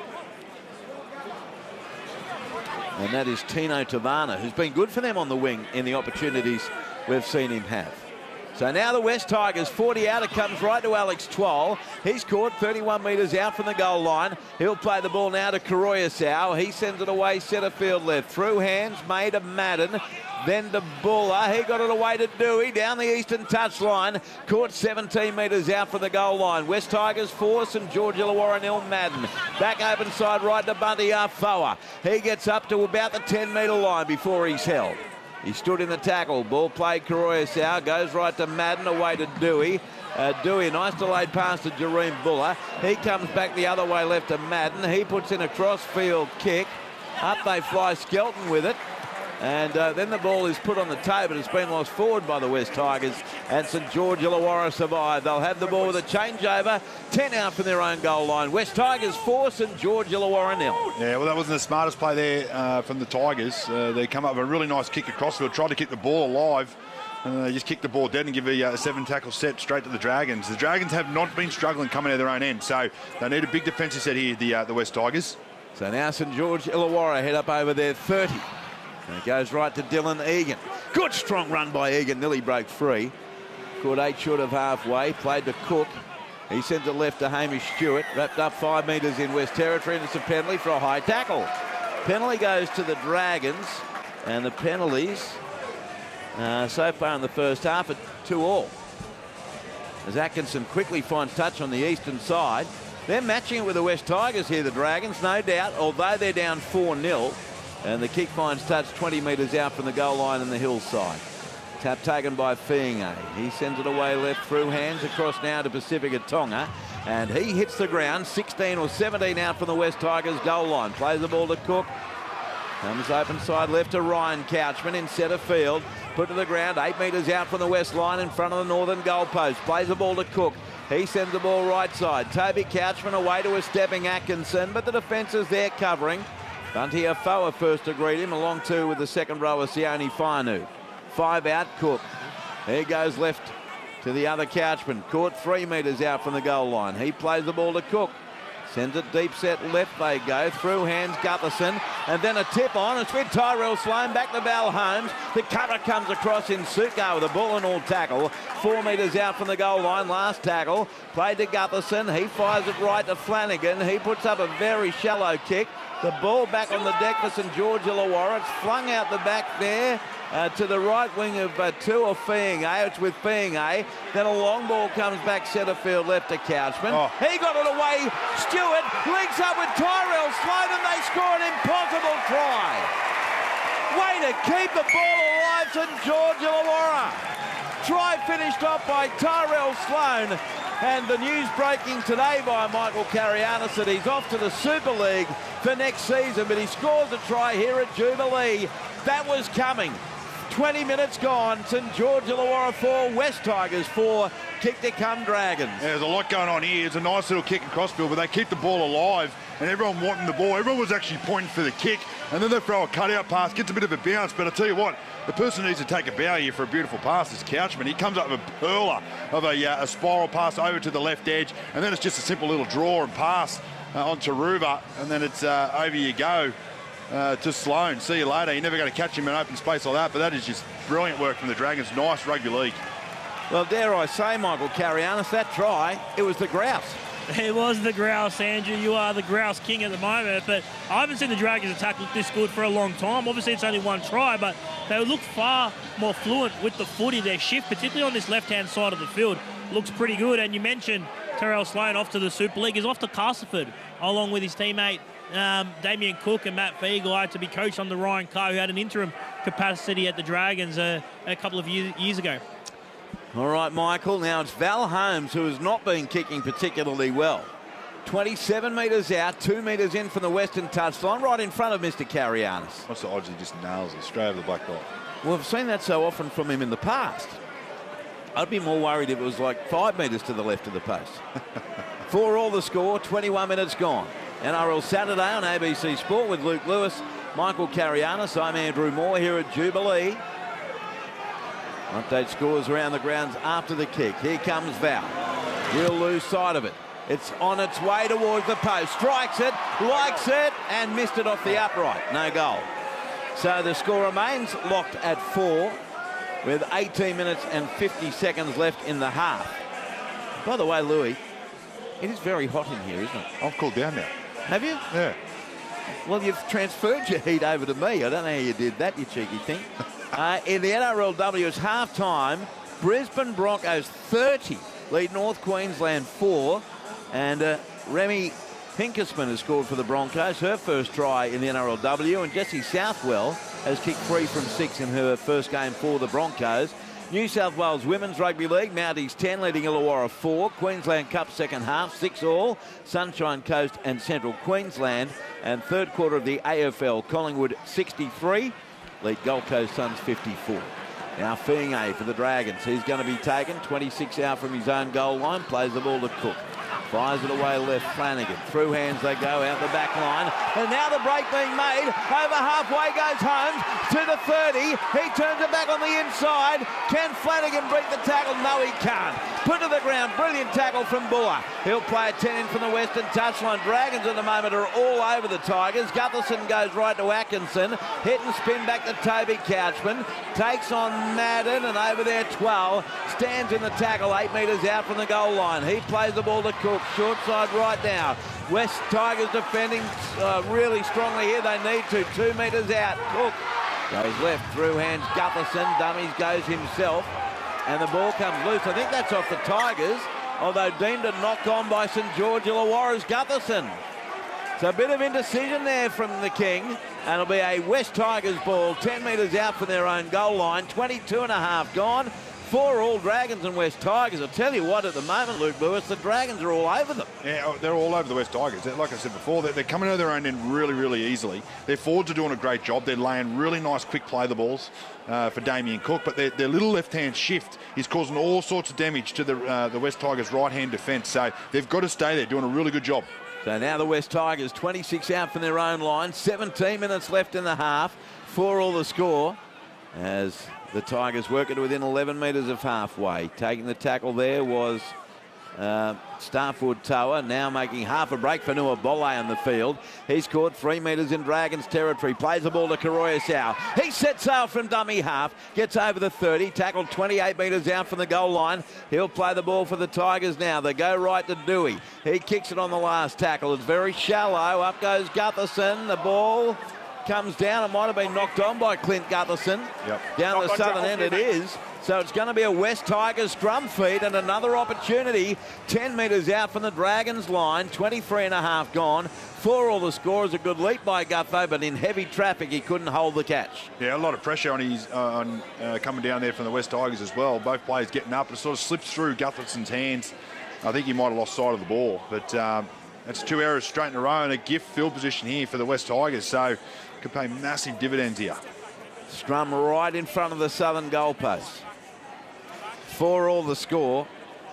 [SPEAKER 3] And that is Tino Tavana, who's been good for them on the wing in the opportunities we've seen him have. So now the West Tigers, 40 out, it comes right to Alex Twal. He's caught 31 metres out from the goal line. He'll play the ball now to Karoyasau. He sends it away, centre field left. Through hands, made to Madden. Then to Buller. He got it away to Dewey down the eastern touchline. Caught 17 metres out from the goal line. West Tigers 4, St George Illawarra 0, Madden. Back open side right to Bunty Arfoa. He gets up to about the 10-metre line before he's held. He stood in the tackle. Ball played Karoyasau. Goes right to Madden, away to Dewey. Dewey, a nice delayed pass to Jareem Buller. He comes back the other way left to Madden. He puts in a cross-field kick. Up they fly, Skelton with it. And then the ball is put on the toe, but it's been lost forward by the West Tigers. And St George Illawarra survive. They'll have the ball with a changeover. 10 out from their own goal line. West Tigers 4, St George Illawarra 0.
[SPEAKER 4] Yeah, well, that wasn't the smartest play there from the Tigers. They come up with a really nice kick across field, tried to keep the ball alive. They just kicked the ball dead and give a 7-tackle set straight to the Dragons. The Dragons have not been struggling coming out of their own end, so they need a big defensive set here, the West Tigers.
[SPEAKER 3] So now St George Illawarra head up over their 30. And it goes right to Dylan Egan. Good strong run by Egan, nearly broke free. Caught 8 short of halfway, played to Cook. He sends it left to Hamish Stewart, wrapped up 5 metres in West Territory, and it's a penalty for a high tackle. Penalty goes to the Dragons, and the penalties so far in the first half are 2-all. As Atkinson quickly finds touch on the eastern side. They're matching it with the West Tigers here, the Dragons, no doubt, although they're down 4-0. And the kick finds touch 20 metres out from the goal line on the hillside. Tap taken by Fiinga. He sends it away left through hands across now to Pacifica Tonga. And he hits the ground, 16 or 17 out from the West Tigers goal line. Plays the ball to Cook. Comes open side left to Ryan Couchman in centre field. Put to the ground, 8 metres out from the west line in front of the northern goalpost. Plays the ball to Cook. He sends the ball right side. Toby Couchman away to a stepping Atkinson, but the defence is there covering. Bunty Afoa first to greet him, along too with the second rower, Sione Fainu. 5 out, Cook. There goes left to the other Couchman. Caught 3 metres out from the goal line. He plays the ball to Cook. Sends it deep set left they go. Through hands Gutherson. And then a tip on. It's with Tyrell Sloan back to Val Holmes. The cutter comes across in Suko with a ball and all tackle. 4 metres out from the goal line. Last tackle. Played to Gutherson. He fires it right to Flanagan. He puts up a very shallow kick. The ball back on the deck for St George Illawarra. It's flung out the back there to the right wing of Tua Fiinga. It's with Fiinga. Then a long ball comes back centre field left to Couchman. Oh. He got it away. Stewart links up with Tyrell Sloan and they score an impossible try. Way to keep the ball alive, St George Illawarra. Try finished off by Tyrell Sloan. And the news breaking today by Michael Carianis that he's off to the Super League for next season, but he scores a try here at Jubilee. That was coming. 20 minutes gone. St George Illawarra 4, West Tigers 4, kick to come Dragons.
[SPEAKER 4] Yeah, there's a lot going on here. It's a nice little kick across field, but they keep the ball alive and everyone wanting the ball. Everyone was actually pointing for the kick, and then they throw a cutout pass, gets a bit of a bounce, but I tell you what, the person who needs to take a bow here for a beautiful pass is Couchman. He comes up with a perler of a spiral pass over to the left edge, and then it's just a simple little draw and pass on Taruva, and then it's over you go to Sloan. See you later. You're never going to catch him in open space like that, but that is just brilliant work from the Dragons. Nice rugby league.
[SPEAKER 3] Well, dare I say, Michael Carianis, that try, it was the grouse.
[SPEAKER 7] It was the grouse, Andrew. You are the grouse king at the moment, but I haven't seen the Dragons attack look this good for a long time. Obviously, it's only one try, but they look far more fluent with the footy. Their shift, particularly on this left-hand side of the field, looks pretty good. And you mentioned Tyrell Sloan off to the Super League. He's off to Castleford, along with his teammate Damien Cook and Matt Feagle, to be coached under Ryan Carr, who had an interim capacity at the Dragons a couple of years ago.
[SPEAKER 3] All right, Michael. Now it's Val Holmes, who has not been kicking particularly well. 27 metres out, 2 metres in from the western touchline, right in front of Mr. Carianis.
[SPEAKER 4] What's the odds he just nails it straight over the black dot?
[SPEAKER 3] Well, I've seen that so often from him in the past. I'd be more worried if it was like 5 metres to the left of the post. 4-all the score, 21 minutes gone. NRL Saturday on ABC Sport with Luke Lewis, Michael Carianis. I'm Andrew Moore here at Jubilee. Update scores around the grounds after the kick. Here comes Val. He'll lose sight of it. It's on its way towards the post. Strikes it, likes it, and missed it off the upright. No goal. So the score remains locked at 4 with 18 minutes and 50 seconds left in the half. By the way, Louis, it is very hot in here, isn't it?
[SPEAKER 4] I've cooled down now.
[SPEAKER 3] Have you?
[SPEAKER 4] Yeah.
[SPEAKER 3] Well, you've transferred your heat over to me. I don't know how you did that, you cheeky thing. In the NRLW, it's half-time. Brisbane Broncos 30 lead North Queensland 4. And Remy Hinkesman has scored for the Broncos, her first try in the NRLW. And Jessie Southwell has kicked 3 from 6 in her first game for the Broncos. New South Wales Women's Rugby League, Mounties 10 leading Illawarra 4. Queensland Cup second half, 6-all. Sunshine Coast and Central Queensland. And third quarter of the AFL, Collingwood 63. Lead Gold Coast Suns 54. Now Fiinga for the Dragons. He's going to be taken 26 out from his own goal line. Plays the ball to Cook. Fires it away left, Flanagan. Through hands they go, out the back line. And now the break being made. Over halfway goes Holmes to to 30. He turns it back on the inside. Can Flanagan break the tackle? No, he can't. Put to the ground. Brilliant tackle from Buller. He'll play a 10 in from the western touchline. Dragons at the moment are all over the Tigers. Gutherson goes right to Atkinson. Hit and spin back to Toby Couchman. Takes on Madden, and over there 12. Stands in the tackle 8 metres out from the goal line. He plays the ball to Cook. Short side right now. West Tigers defending really strongly here. They need to. 2 metres out. Cook goes left. Through hands Gutherson. Dummies goes himself. And the ball comes loose. I think that's off the Tigers, although deemed a knock on by St George Illawarra's Gutherson. So a bit of indecision there from the King, and it'll be a West Tigers ball 10 metres out from their own goal line. 22 and a half gone. 4 all Dragons and West Tigers. I'll tell you what, at the moment, Luke Lewis, the Dragons are all over them.
[SPEAKER 4] Yeah, they're all over the West Tigers. Like I said before, they're coming out of their own end really, really easily. Their forwards are doing a great job. They're laying really nice, quick play the balls for Damien Cook, but their little left-hand shift is causing all sorts of damage to the West Tigers' right-hand defence. So they've got to stay there, doing a really good job.
[SPEAKER 3] So now the West Tigers, 26 out from their own line, 17 minutes left in the half, 4 all the score, as the Tigers work it within 11 metres of halfway. Taking the tackle there was Starford Tower, now making half a break for Nua Bolle on the field. He's caught 3 metres in Dragons territory. Plays the ball to Karoya Sau. He sets sail from dummy half. Gets over the 30. Tackled 28 metres out from the goal line. He'll play the ball for the Tigers now. They go right to Dewey. He kicks it on the last tackle. It's very shallow. Up goes Gutherson. The ball comes down. It might have been knocked on by Clint Gutherson.
[SPEAKER 4] Yep.
[SPEAKER 3] Down the southern end it is. So it's going to be a West Tigers scrum feed and another opportunity 10 metres out from the Dragons line. 23 and a half gone. 4 all the score. Is a good leap by Gutho, but in heavy traffic he couldn't hold the catch.
[SPEAKER 4] Yeah, a lot of pressure on his coming down there from the West Tigers as well. Both players getting up. It sort of slips through Gutherson's hands. I think he might have lost sight of the ball, but that's 2 errors straight in a row and a gift field position here for the West Tigers. So could pay massive dividends here.
[SPEAKER 3] Scrum right in front of the southern goalpost. 4 all the score.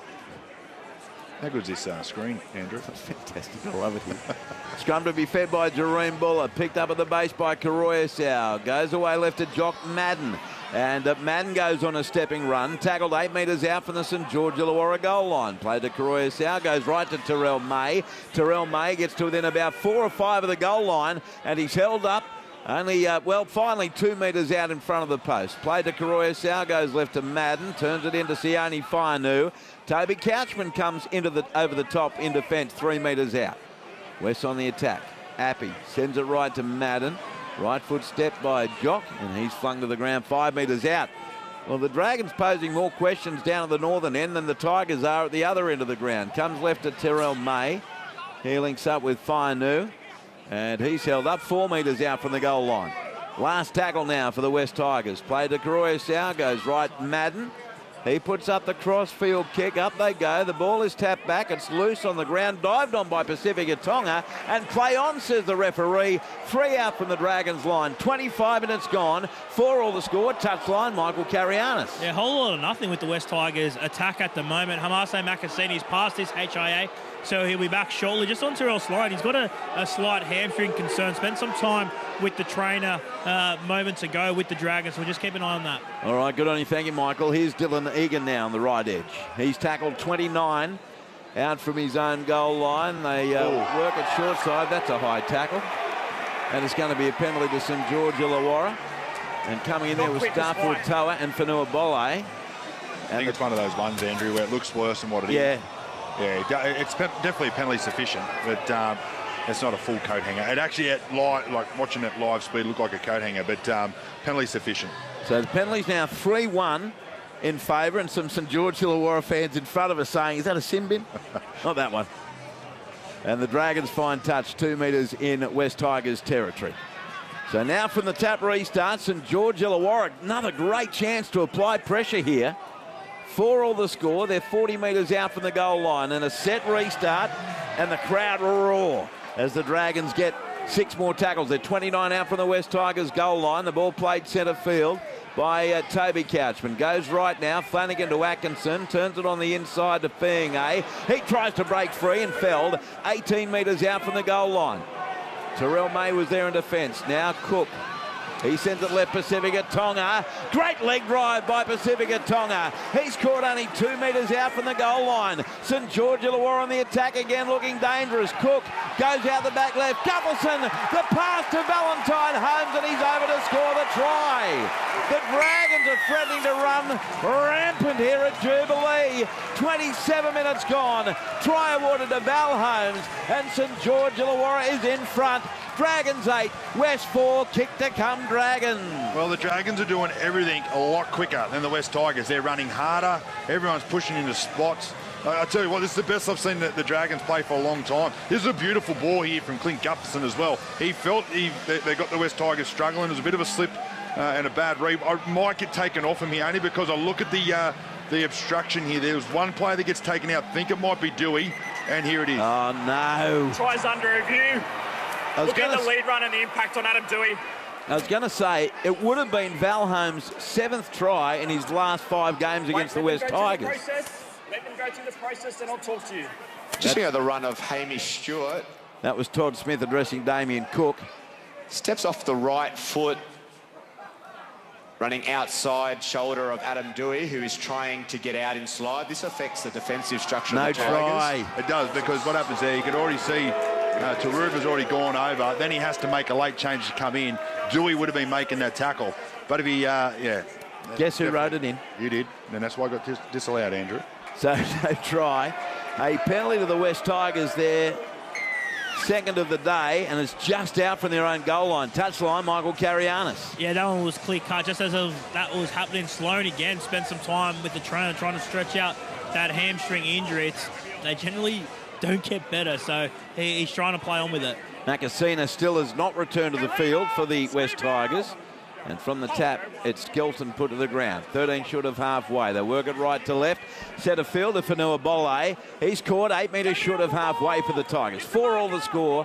[SPEAKER 4] How good is this screen, Andrew?
[SPEAKER 3] Fantastic. I love it here. Scrum to be fed by Jareen Buller. Picked up at the base by Karoya Sau. Goes away left to Jock Madden. And Madden goes on a stepping run. Tackled 8 metres out from the St George Illawarra goal line. Played to Karoya Sau. Goes right to Terrell May. Terrell May gets to within about 4 or 5 of the goal line. And he's held up. Only, finally 2 metres out in front of the post. Played to Karoya Sau, goes left to Madden, turns it into Sione Fainu. Toby Couchman comes over the top in defence, 3 metres out. West on the attack. Appy sends it right to Madden. Right foot step by Jock, and he's flung to the ground 5 metres out. Well, the Dragons posing more questions down at the northern end than the Tigers are at the other end of the ground. Comes left to Terrell May. He links up with Fainu. And he's held up 4 metres out from the goal line. Last tackle now for the West Tigers. Played to Karoya Sau, goes right Madden. He puts up the cross-field kick. Up they go. The ball is tapped back. It's loose on the ground. Dived on by Pacifica Tonga. And play on, says the referee. 3 out from the Dragons line. 25 minutes gone. 4 all the score. Touchline, Michael Carianis.
[SPEAKER 7] Yeah, a whole lot of nothing with the West Tigers attack at the moment. Hamase Makasini's past this HIA, so he'll be back shortly. Just on Terrell Sloan, he's got a slight hamstring concern. Spent some time with the trainer moments ago with the Dragons, so we'll just keep an eye on that.
[SPEAKER 3] All right, good on you. Thank you, Michael. Here's Dylan Egan now on the right edge. He's tackled 29 out from his own goal line. They work at short side. That's a high tackle. And it's going to be a penalty to St George Illawarra. And coming in there was Starford Toa and Fanua Bolle.
[SPEAKER 4] I think it's one of those ones, Andrew, where it looks worse than what it is. Yeah, it's definitely penalty sufficient, but it's not a full coat hanger. It actually, like watching it live speed, looked like a coat hanger, but penalty sufficient.
[SPEAKER 3] So the penalty's now 3-1 in favour, and some St George Illawarra fans in front of us saying, is that a sin bin? Not that one. And the Dragons fine touch 2 metres in West Tigers territory. So now from the tap restart, St George Illawarra, another great chance to apply pressure here. 4 all the score. They're 40 metres out from the goal line, and a set restart, and the crowd roar as the Dragons get 6 more tackles. They're 29 out from the West Tigers goal line. The ball played centre field by Toby Couchman. Goes right now. Flanagan to Atkinson. Turns it on the inside to Fienge. He tries to break free and felled 18 metres out from the goal line. Terrell May was there in defence. Now Cook He sends it left, Pacifica Tonga. Great leg drive by Pacifica Tonga. He's caught only 2 metres out from the goal line. St George Illawarra on the attack again, looking dangerous. Cook goes out the back left. Guffelson, the pass to Valentine Holmes, and he's over to score the try. The Dragons are threatening to run rampant here at Jubilee. 27 minutes gone. Try awarded to Val Holmes, and St George Illawarra is in front. Dragons 8, West 4, kick to come Dragons.
[SPEAKER 4] Well, the Dragons are doing everything a lot quicker than the West Tigers. They're running harder. Everyone's pushing into spots. I tell you what, this is the best I've seen the Dragons play for a long time. This is a beautiful ball here from Clint Gutherson as well. He felt they got the West Tigers struggling. It was a bit of a slip and a bad read. I might get taken off him here only because I look at the obstruction here. There's one player that gets taken out. I think it might be Dewey, and here it is.
[SPEAKER 3] Oh, no.
[SPEAKER 5] Tries under review. Look at the lead run and the impact on Adam Dewey.
[SPEAKER 3] I was going to say, it would have been Val Holmes' 7th try in his last 5 games against the West Tigers.
[SPEAKER 5] Let them go through the process, then I'll talk to you.
[SPEAKER 6] Just looking at the run of Hamish Stewart.
[SPEAKER 3] That was Todd Smith addressing Damien Cook.
[SPEAKER 6] Steps off the right foot, running outside shoulder of Adam Dewey, who is trying to get out in slide. This affects the defensive structure of the Tigers.
[SPEAKER 3] No try.
[SPEAKER 4] It does, because what happens there, you can already see Taruva's already gone over. Then he has to make a late change to come in. Dewey would have been making that tackle. But if he, yeah.
[SPEAKER 3] Guess who wrote it in?
[SPEAKER 4] You did. And that's why I got disallowed, Andrew.
[SPEAKER 3] So no try. A penalty to the West Tigers there. 2nd of the day, and it's just out from their own goal line. Touchline, Michael Carianis.
[SPEAKER 7] Yeah, that one was clear cut. Just as that was happening, Sloan again spent some time with the trainer trying to stretch out that hamstring injury. They generally don't get better, so he's trying to play on with it.
[SPEAKER 3] Makasina still has not returned to the field for the West Tigers. And from the tap, it's Skelton put to the ground. 13 short of halfway. They work it right to left. Centre field to Fanua Bolle. He's caught 8 metres short of halfway for the Tigers. 4 all the score.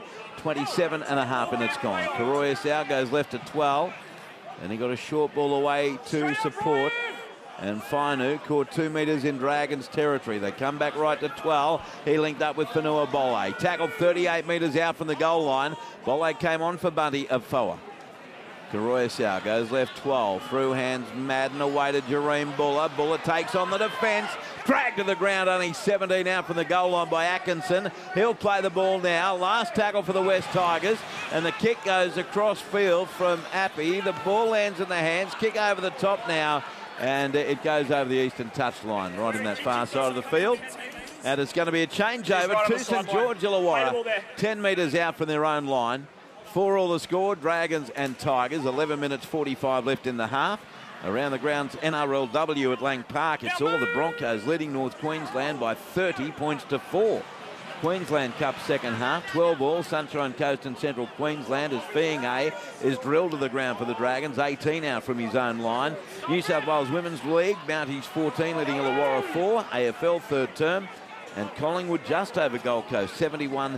[SPEAKER 3] 27.5 minutes gone. Karoya Sau goes left to 12. And he got a short ball away to support. And Fainu caught 2 metres in Dragons territory. They come back right to 12. He linked up with Fanua Bolle. Tackled 38 metres out from the goal line. Bolle came on for Bunty of Foa. Karoya Sau goes left 12. Through hands Madden away to Jareem Buller. Buller takes on the defence. Dragged to the ground, only 17 out from the goal line by Atkinson. He'll play the ball now. Last tackle for the West Tigers. And the kick goes across field from Appy. The ball lands in the hands. Kick over the top now. And it goes over the eastern touchline, right in that far side of the field. And it's going to be a changeover to St George Illawarra. 10 metres out from their own line. 4 all the score, Dragons and Tigers. 11 minutes 45 left in the half. Around the grounds, NRLW at Lang Park. It's all the Broncos leading North Queensland by 30 points to 4. Queensland Cup second half, 12 all. Sunshine Coast and Central Queensland as Fiinga is drilled to the ground for the Dragons. 18 out from his own line. New South Wales Women's League, Mounties 14 leading Illawarra 4. AFL third term. And Collingwood just over Gold Coast, 71-66.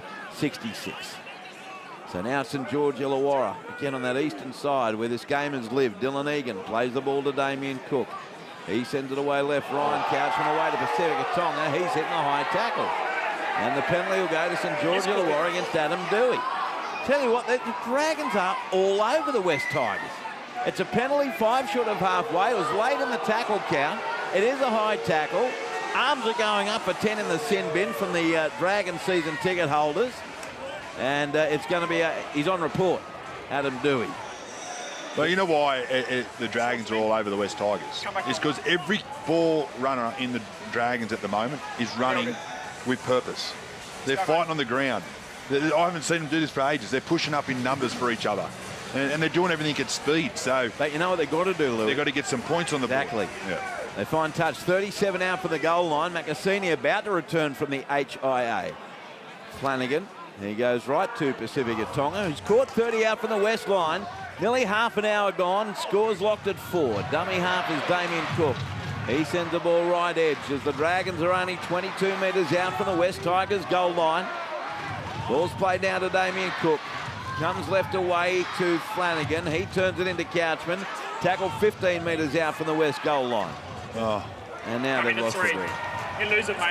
[SPEAKER 3] So now St George Illawarra, again on that eastern side where this game has lived. Dylan Egan plays the ball to Damien Cook. He sends it away left. Ryan Couchman away to Pacifica Tonga. He's hitting a high tackle. And the penalty will go to St George Illawarra against Adam Dewey. Tell you what, the Dragons are all over the West Tigers. It's a penalty, 5 short of halfway. It was late in the tackle count. It is a high tackle. Arms are going up for 10 in the sin bin from the Dragon season ticket holders. And it's going to be, he's on report, Adam Dewey.
[SPEAKER 4] Well, you know why the Dragons are all over the West Tigers? It's because every ball runner in the Dragons at the moment is running with purpose. They're fighting on the ground. I haven't seen them do this for ages. They're pushing up in numbers for each other. And they're doing everything at speed. So,
[SPEAKER 3] but you know what they've got to do, Lou?
[SPEAKER 4] They've got to get some points on the board.
[SPEAKER 3] Exactly.
[SPEAKER 4] Yeah.
[SPEAKER 3] They find touch. 37 out for the goal line. Makasini about to return from the HIA. Flanagan. He goes right to Pacifica Tonga, who's caught 30 out from the west line. Nearly half an hour gone. Scores locked at 4. Dummy half is Damien Cook. He sends the ball right edge as the Dragons are only 22 metres out from the West Tigers goal line. Ball's played down to Damien Cook. Comes left away to Flanagan. He turns it into Couchman. Tackled 15 metres out from the West goal line.
[SPEAKER 4] Oh.
[SPEAKER 3] And now they've lost the ball.
[SPEAKER 5] You lose it, mate.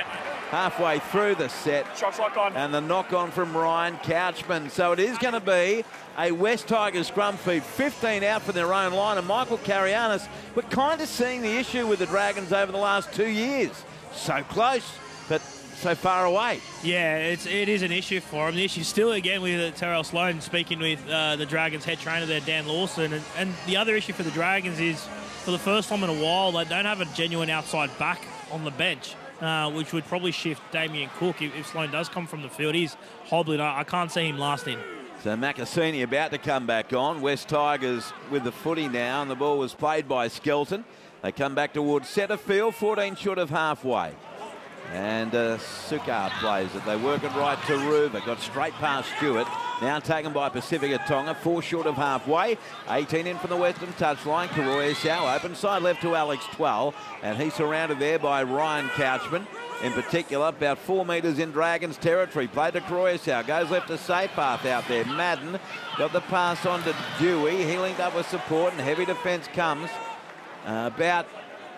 [SPEAKER 3] halfway through the set.
[SPEAKER 5] Shots lock on.
[SPEAKER 3] And the knock on from Ryan Couchman. So it is going to be a West Tigers scrum feed. 15 out from their own line. And Michael Karianis, we're kind of seeing the issue with the Dragons over the last 2 years. So close, but so far away.
[SPEAKER 7] Yeah, it is an issue for him. The issue still, again, with Terrell Sloan speaking with the Dragons head trainer there, Dan Lawson. And the other issue for the Dragons is, for the first time in a while, they don't have a genuine outside back on the bench, which would probably shift Damien Cook if Sloan does come from the field. He's hobbling. I can't see him lasting.
[SPEAKER 3] So Makasini about to come back on. West Tigers with the footy now, and the ball was played by Skelton. They come back towards centre field, 14 short of halfway. And Sukar plays it. They work it right to Ruva. Got straight past Stewart. Now taken by Pacifica Tonga. 4 short of halfway. 18 in from the western touchline. Karoya open side left to Alex Twell. And he's surrounded there by Ryan Couchman. In particular, about 4 metres in Dragons territory. Played to Karoya. Goes left to Sapath out there. Madden got the pass on to Dewey. He linked up with support, and heavy defence comes about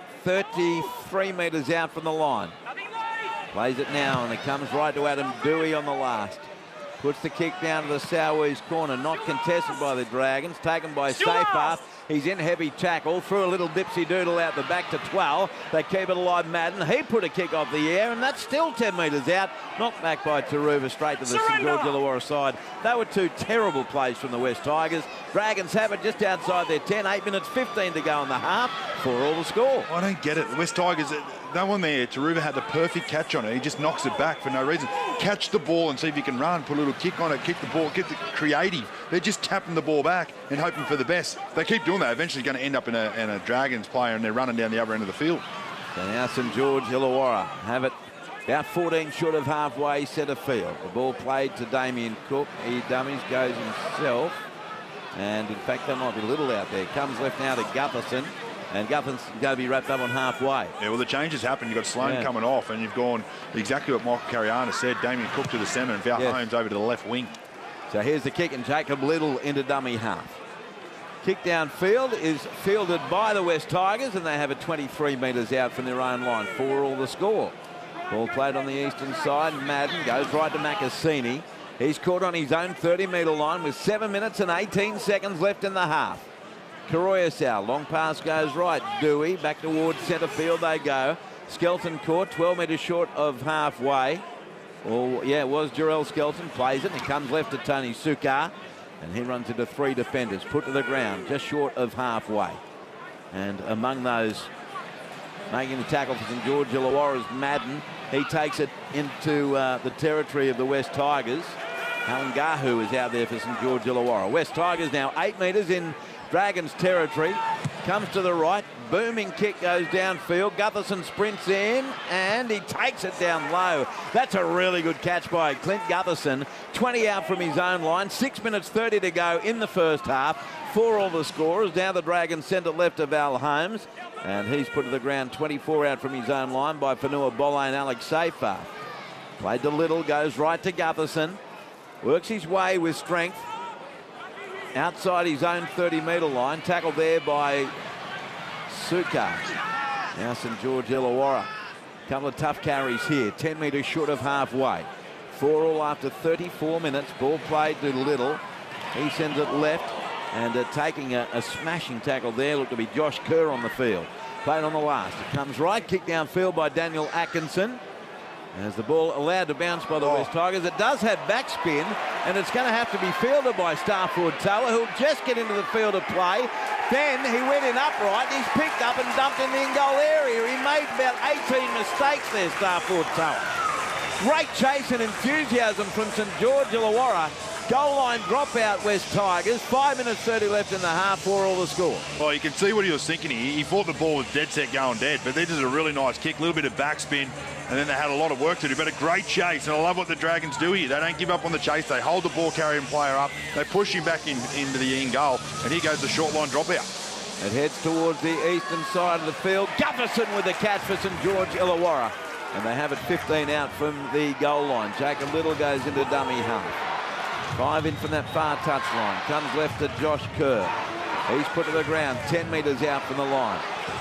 [SPEAKER 3] 33 metres out from the line. Plays it now, and it comes right to Adam Dewey on the last. Puts the kick down to the Sowe's corner. Not contested by the Dragons. Taken by Sapath. He's in heavy tackle. Threw a little dipsy doodle out the back to 12. They keep it alive, Madden. He put a kick off the air, and that's still 10 metres out. Knocked back by Taruva straight to the St George Illawarra side. They were 2 terrible plays from the West Tigers. Dragons have it just outside their 10. 8 minutes 15 to go in the half. 4 all the score.
[SPEAKER 4] I don't get it. The West Tigers, that one there, Taruva had the perfect catch on it. He just knocks it back for no reason. Catch the ball and see if you can run. Put a little kick on it. Kick the ball. Get the creative. They're just tapping the ball back and hoping for the best. They keep doing that. Eventually going to end up in a Dragons player, and they're running down the other end of the field.
[SPEAKER 3] So now St George Illawarra have it about 14 short of halfway centre field. The ball played to Damien Cook. He dummies, goes himself. And in fact, there might be little out there. Comes left now to Gutherson. And Gutherson's going to be wrapped up on halfway.
[SPEAKER 4] Yeah, well, the changes happen. You've got Sloan coming off, and you've gone exactly what Michael Karianis said. Damien Cook to the centre and Val Holmes over to the left wing.
[SPEAKER 3] So here's the kick, and Jacob Little into dummy half. Kick downfield is fielded by the West Tigers, and they have it 23 metres out from their own line. 4 all the score. Ball played on the eastern side. Madden goes right to Makasini. He's caught on his own 30-metre line with 7 minutes and 18 seconds left in the half. Karoya, long pass goes right. Dewey back towards centre field they go. Skelton caught 12 metres short of halfway. Oh, yeah, it was Jarrell Skelton. Plays it, and it comes left to Tony Sukar. And he runs into 3 defenders. Put to the ground just short of halfway. And among those making the tackle for St George Illawarra is Madden. He takes it into the territory of the West Tigers. Halangahu is out there for St George Illawarra. West Tigers now 8 metres in Dragons territory. Comes to the right. Booming kick goes downfield. Gutherson sprints in, and he takes it down low. That's a really good catch by Clint Gutherson. 20 out from his own line. 6 minutes 30 to go in the first half. 4 all the scorers. Now the Dragons send it left to Val Holmes. And he's put to the ground 24 out from his own line by Fanua Bolle and Alex Safer. Played to Little. Goes right to Gutherson. Works his way with strength. Outside his own 30-metre line. Tackled there by Sukar. Now St George Illawarra. Couple of tough carries here. 10 metres short of halfway. 4 all after 34 minutes. Ball played to Little. He sends it left. And taking a smashing tackle there. Looked to be Josh Kerr on the field. Played on the last. It comes right. Kick downfield by Daniel Atkinson. As the ball allowed to bounce by the West Tigers. It does have backspin, and it's going to have to be fielded by Starford Toa, who'll just get into the field of play. Then he went in upright. He's picked up and dumped in the in-goal area. He made about 18 mistakes there, Starford Toa. Great chase and enthusiasm from St George Illawarra. Goal line dropout, West Tigers. 5 minutes 30 left in the half. 4 all the score.
[SPEAKER 4] Well, you can see what he was thinking here. He thought the ball was dead set going dead, but this is a really nice kick, a little bit of backspin, and then they had a lot of work to do, but a great chase. And I love what the Dragons do here. They don't give up on the chase. They hold the ball carrying player up. They push him back into the in goal, and here goes the short line dropout.
[SPEAKER 3] It heads towards the eastern side of the field. Gutherson with the catch for St George Illawarra. And they have it 15 out from the goal line. Jacob Little goes into dummy half. 5 in from that far touchline. Comes left to Josh Kerr. He's put to the ground 10 metres out from the line.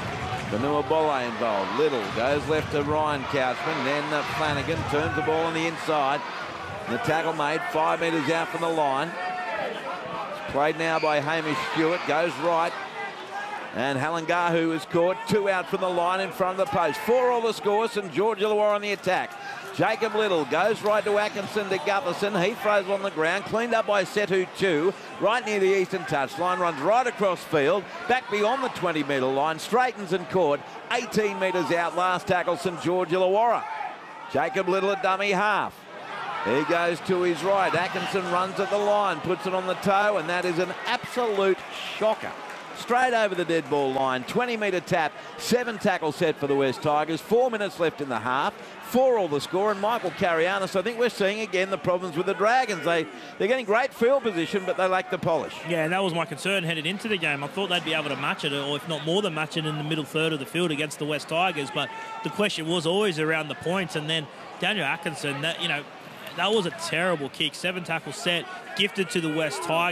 [SPEAKER 3] Vanuabola involved. Little goes left to Ryan Couchman. Then Flanagan turns the ball on the inside. The tackle made 5 metres out from the line. It's played now by Hamish Stewart. Goes right. And Halangahu is caught. 2 out from the line in front of the post. 4 all the score. St George Illawarra on the attack. Jacob Little goes right to Atkinson to Gutherson. He throws on the ground. Cleaned up by Setu Chu. Right near the eastern touchline. Runs right across field. Back beyond the 20-metre line. Straightens and caught. 18 metres out. Last tackle St George Illawarra. Jacob Little at dummy half. He goes to his right. Atkinson runs at the line. Puts it on the toe. And that is an absolute shocker. Straight over the dead ball line. 20-metre tap. 7 tackle set for the West Tigers. 4 minutes left in the half. 4 all the score. And Michael Carianis, I think we're seeing again the problems with the Dragons. They're getting great field position, but they lack the polish.
[SPEAKER 7] Yeah, and that was my concern headed into the game. I thought they'd be able to match it, or if not more than match it, in the middle third of the field against the West Tigers. But the question was always around the points. And then Daniel Atkinson, that was a terrible kick. 7 tackle set, gifted to the West Tigers.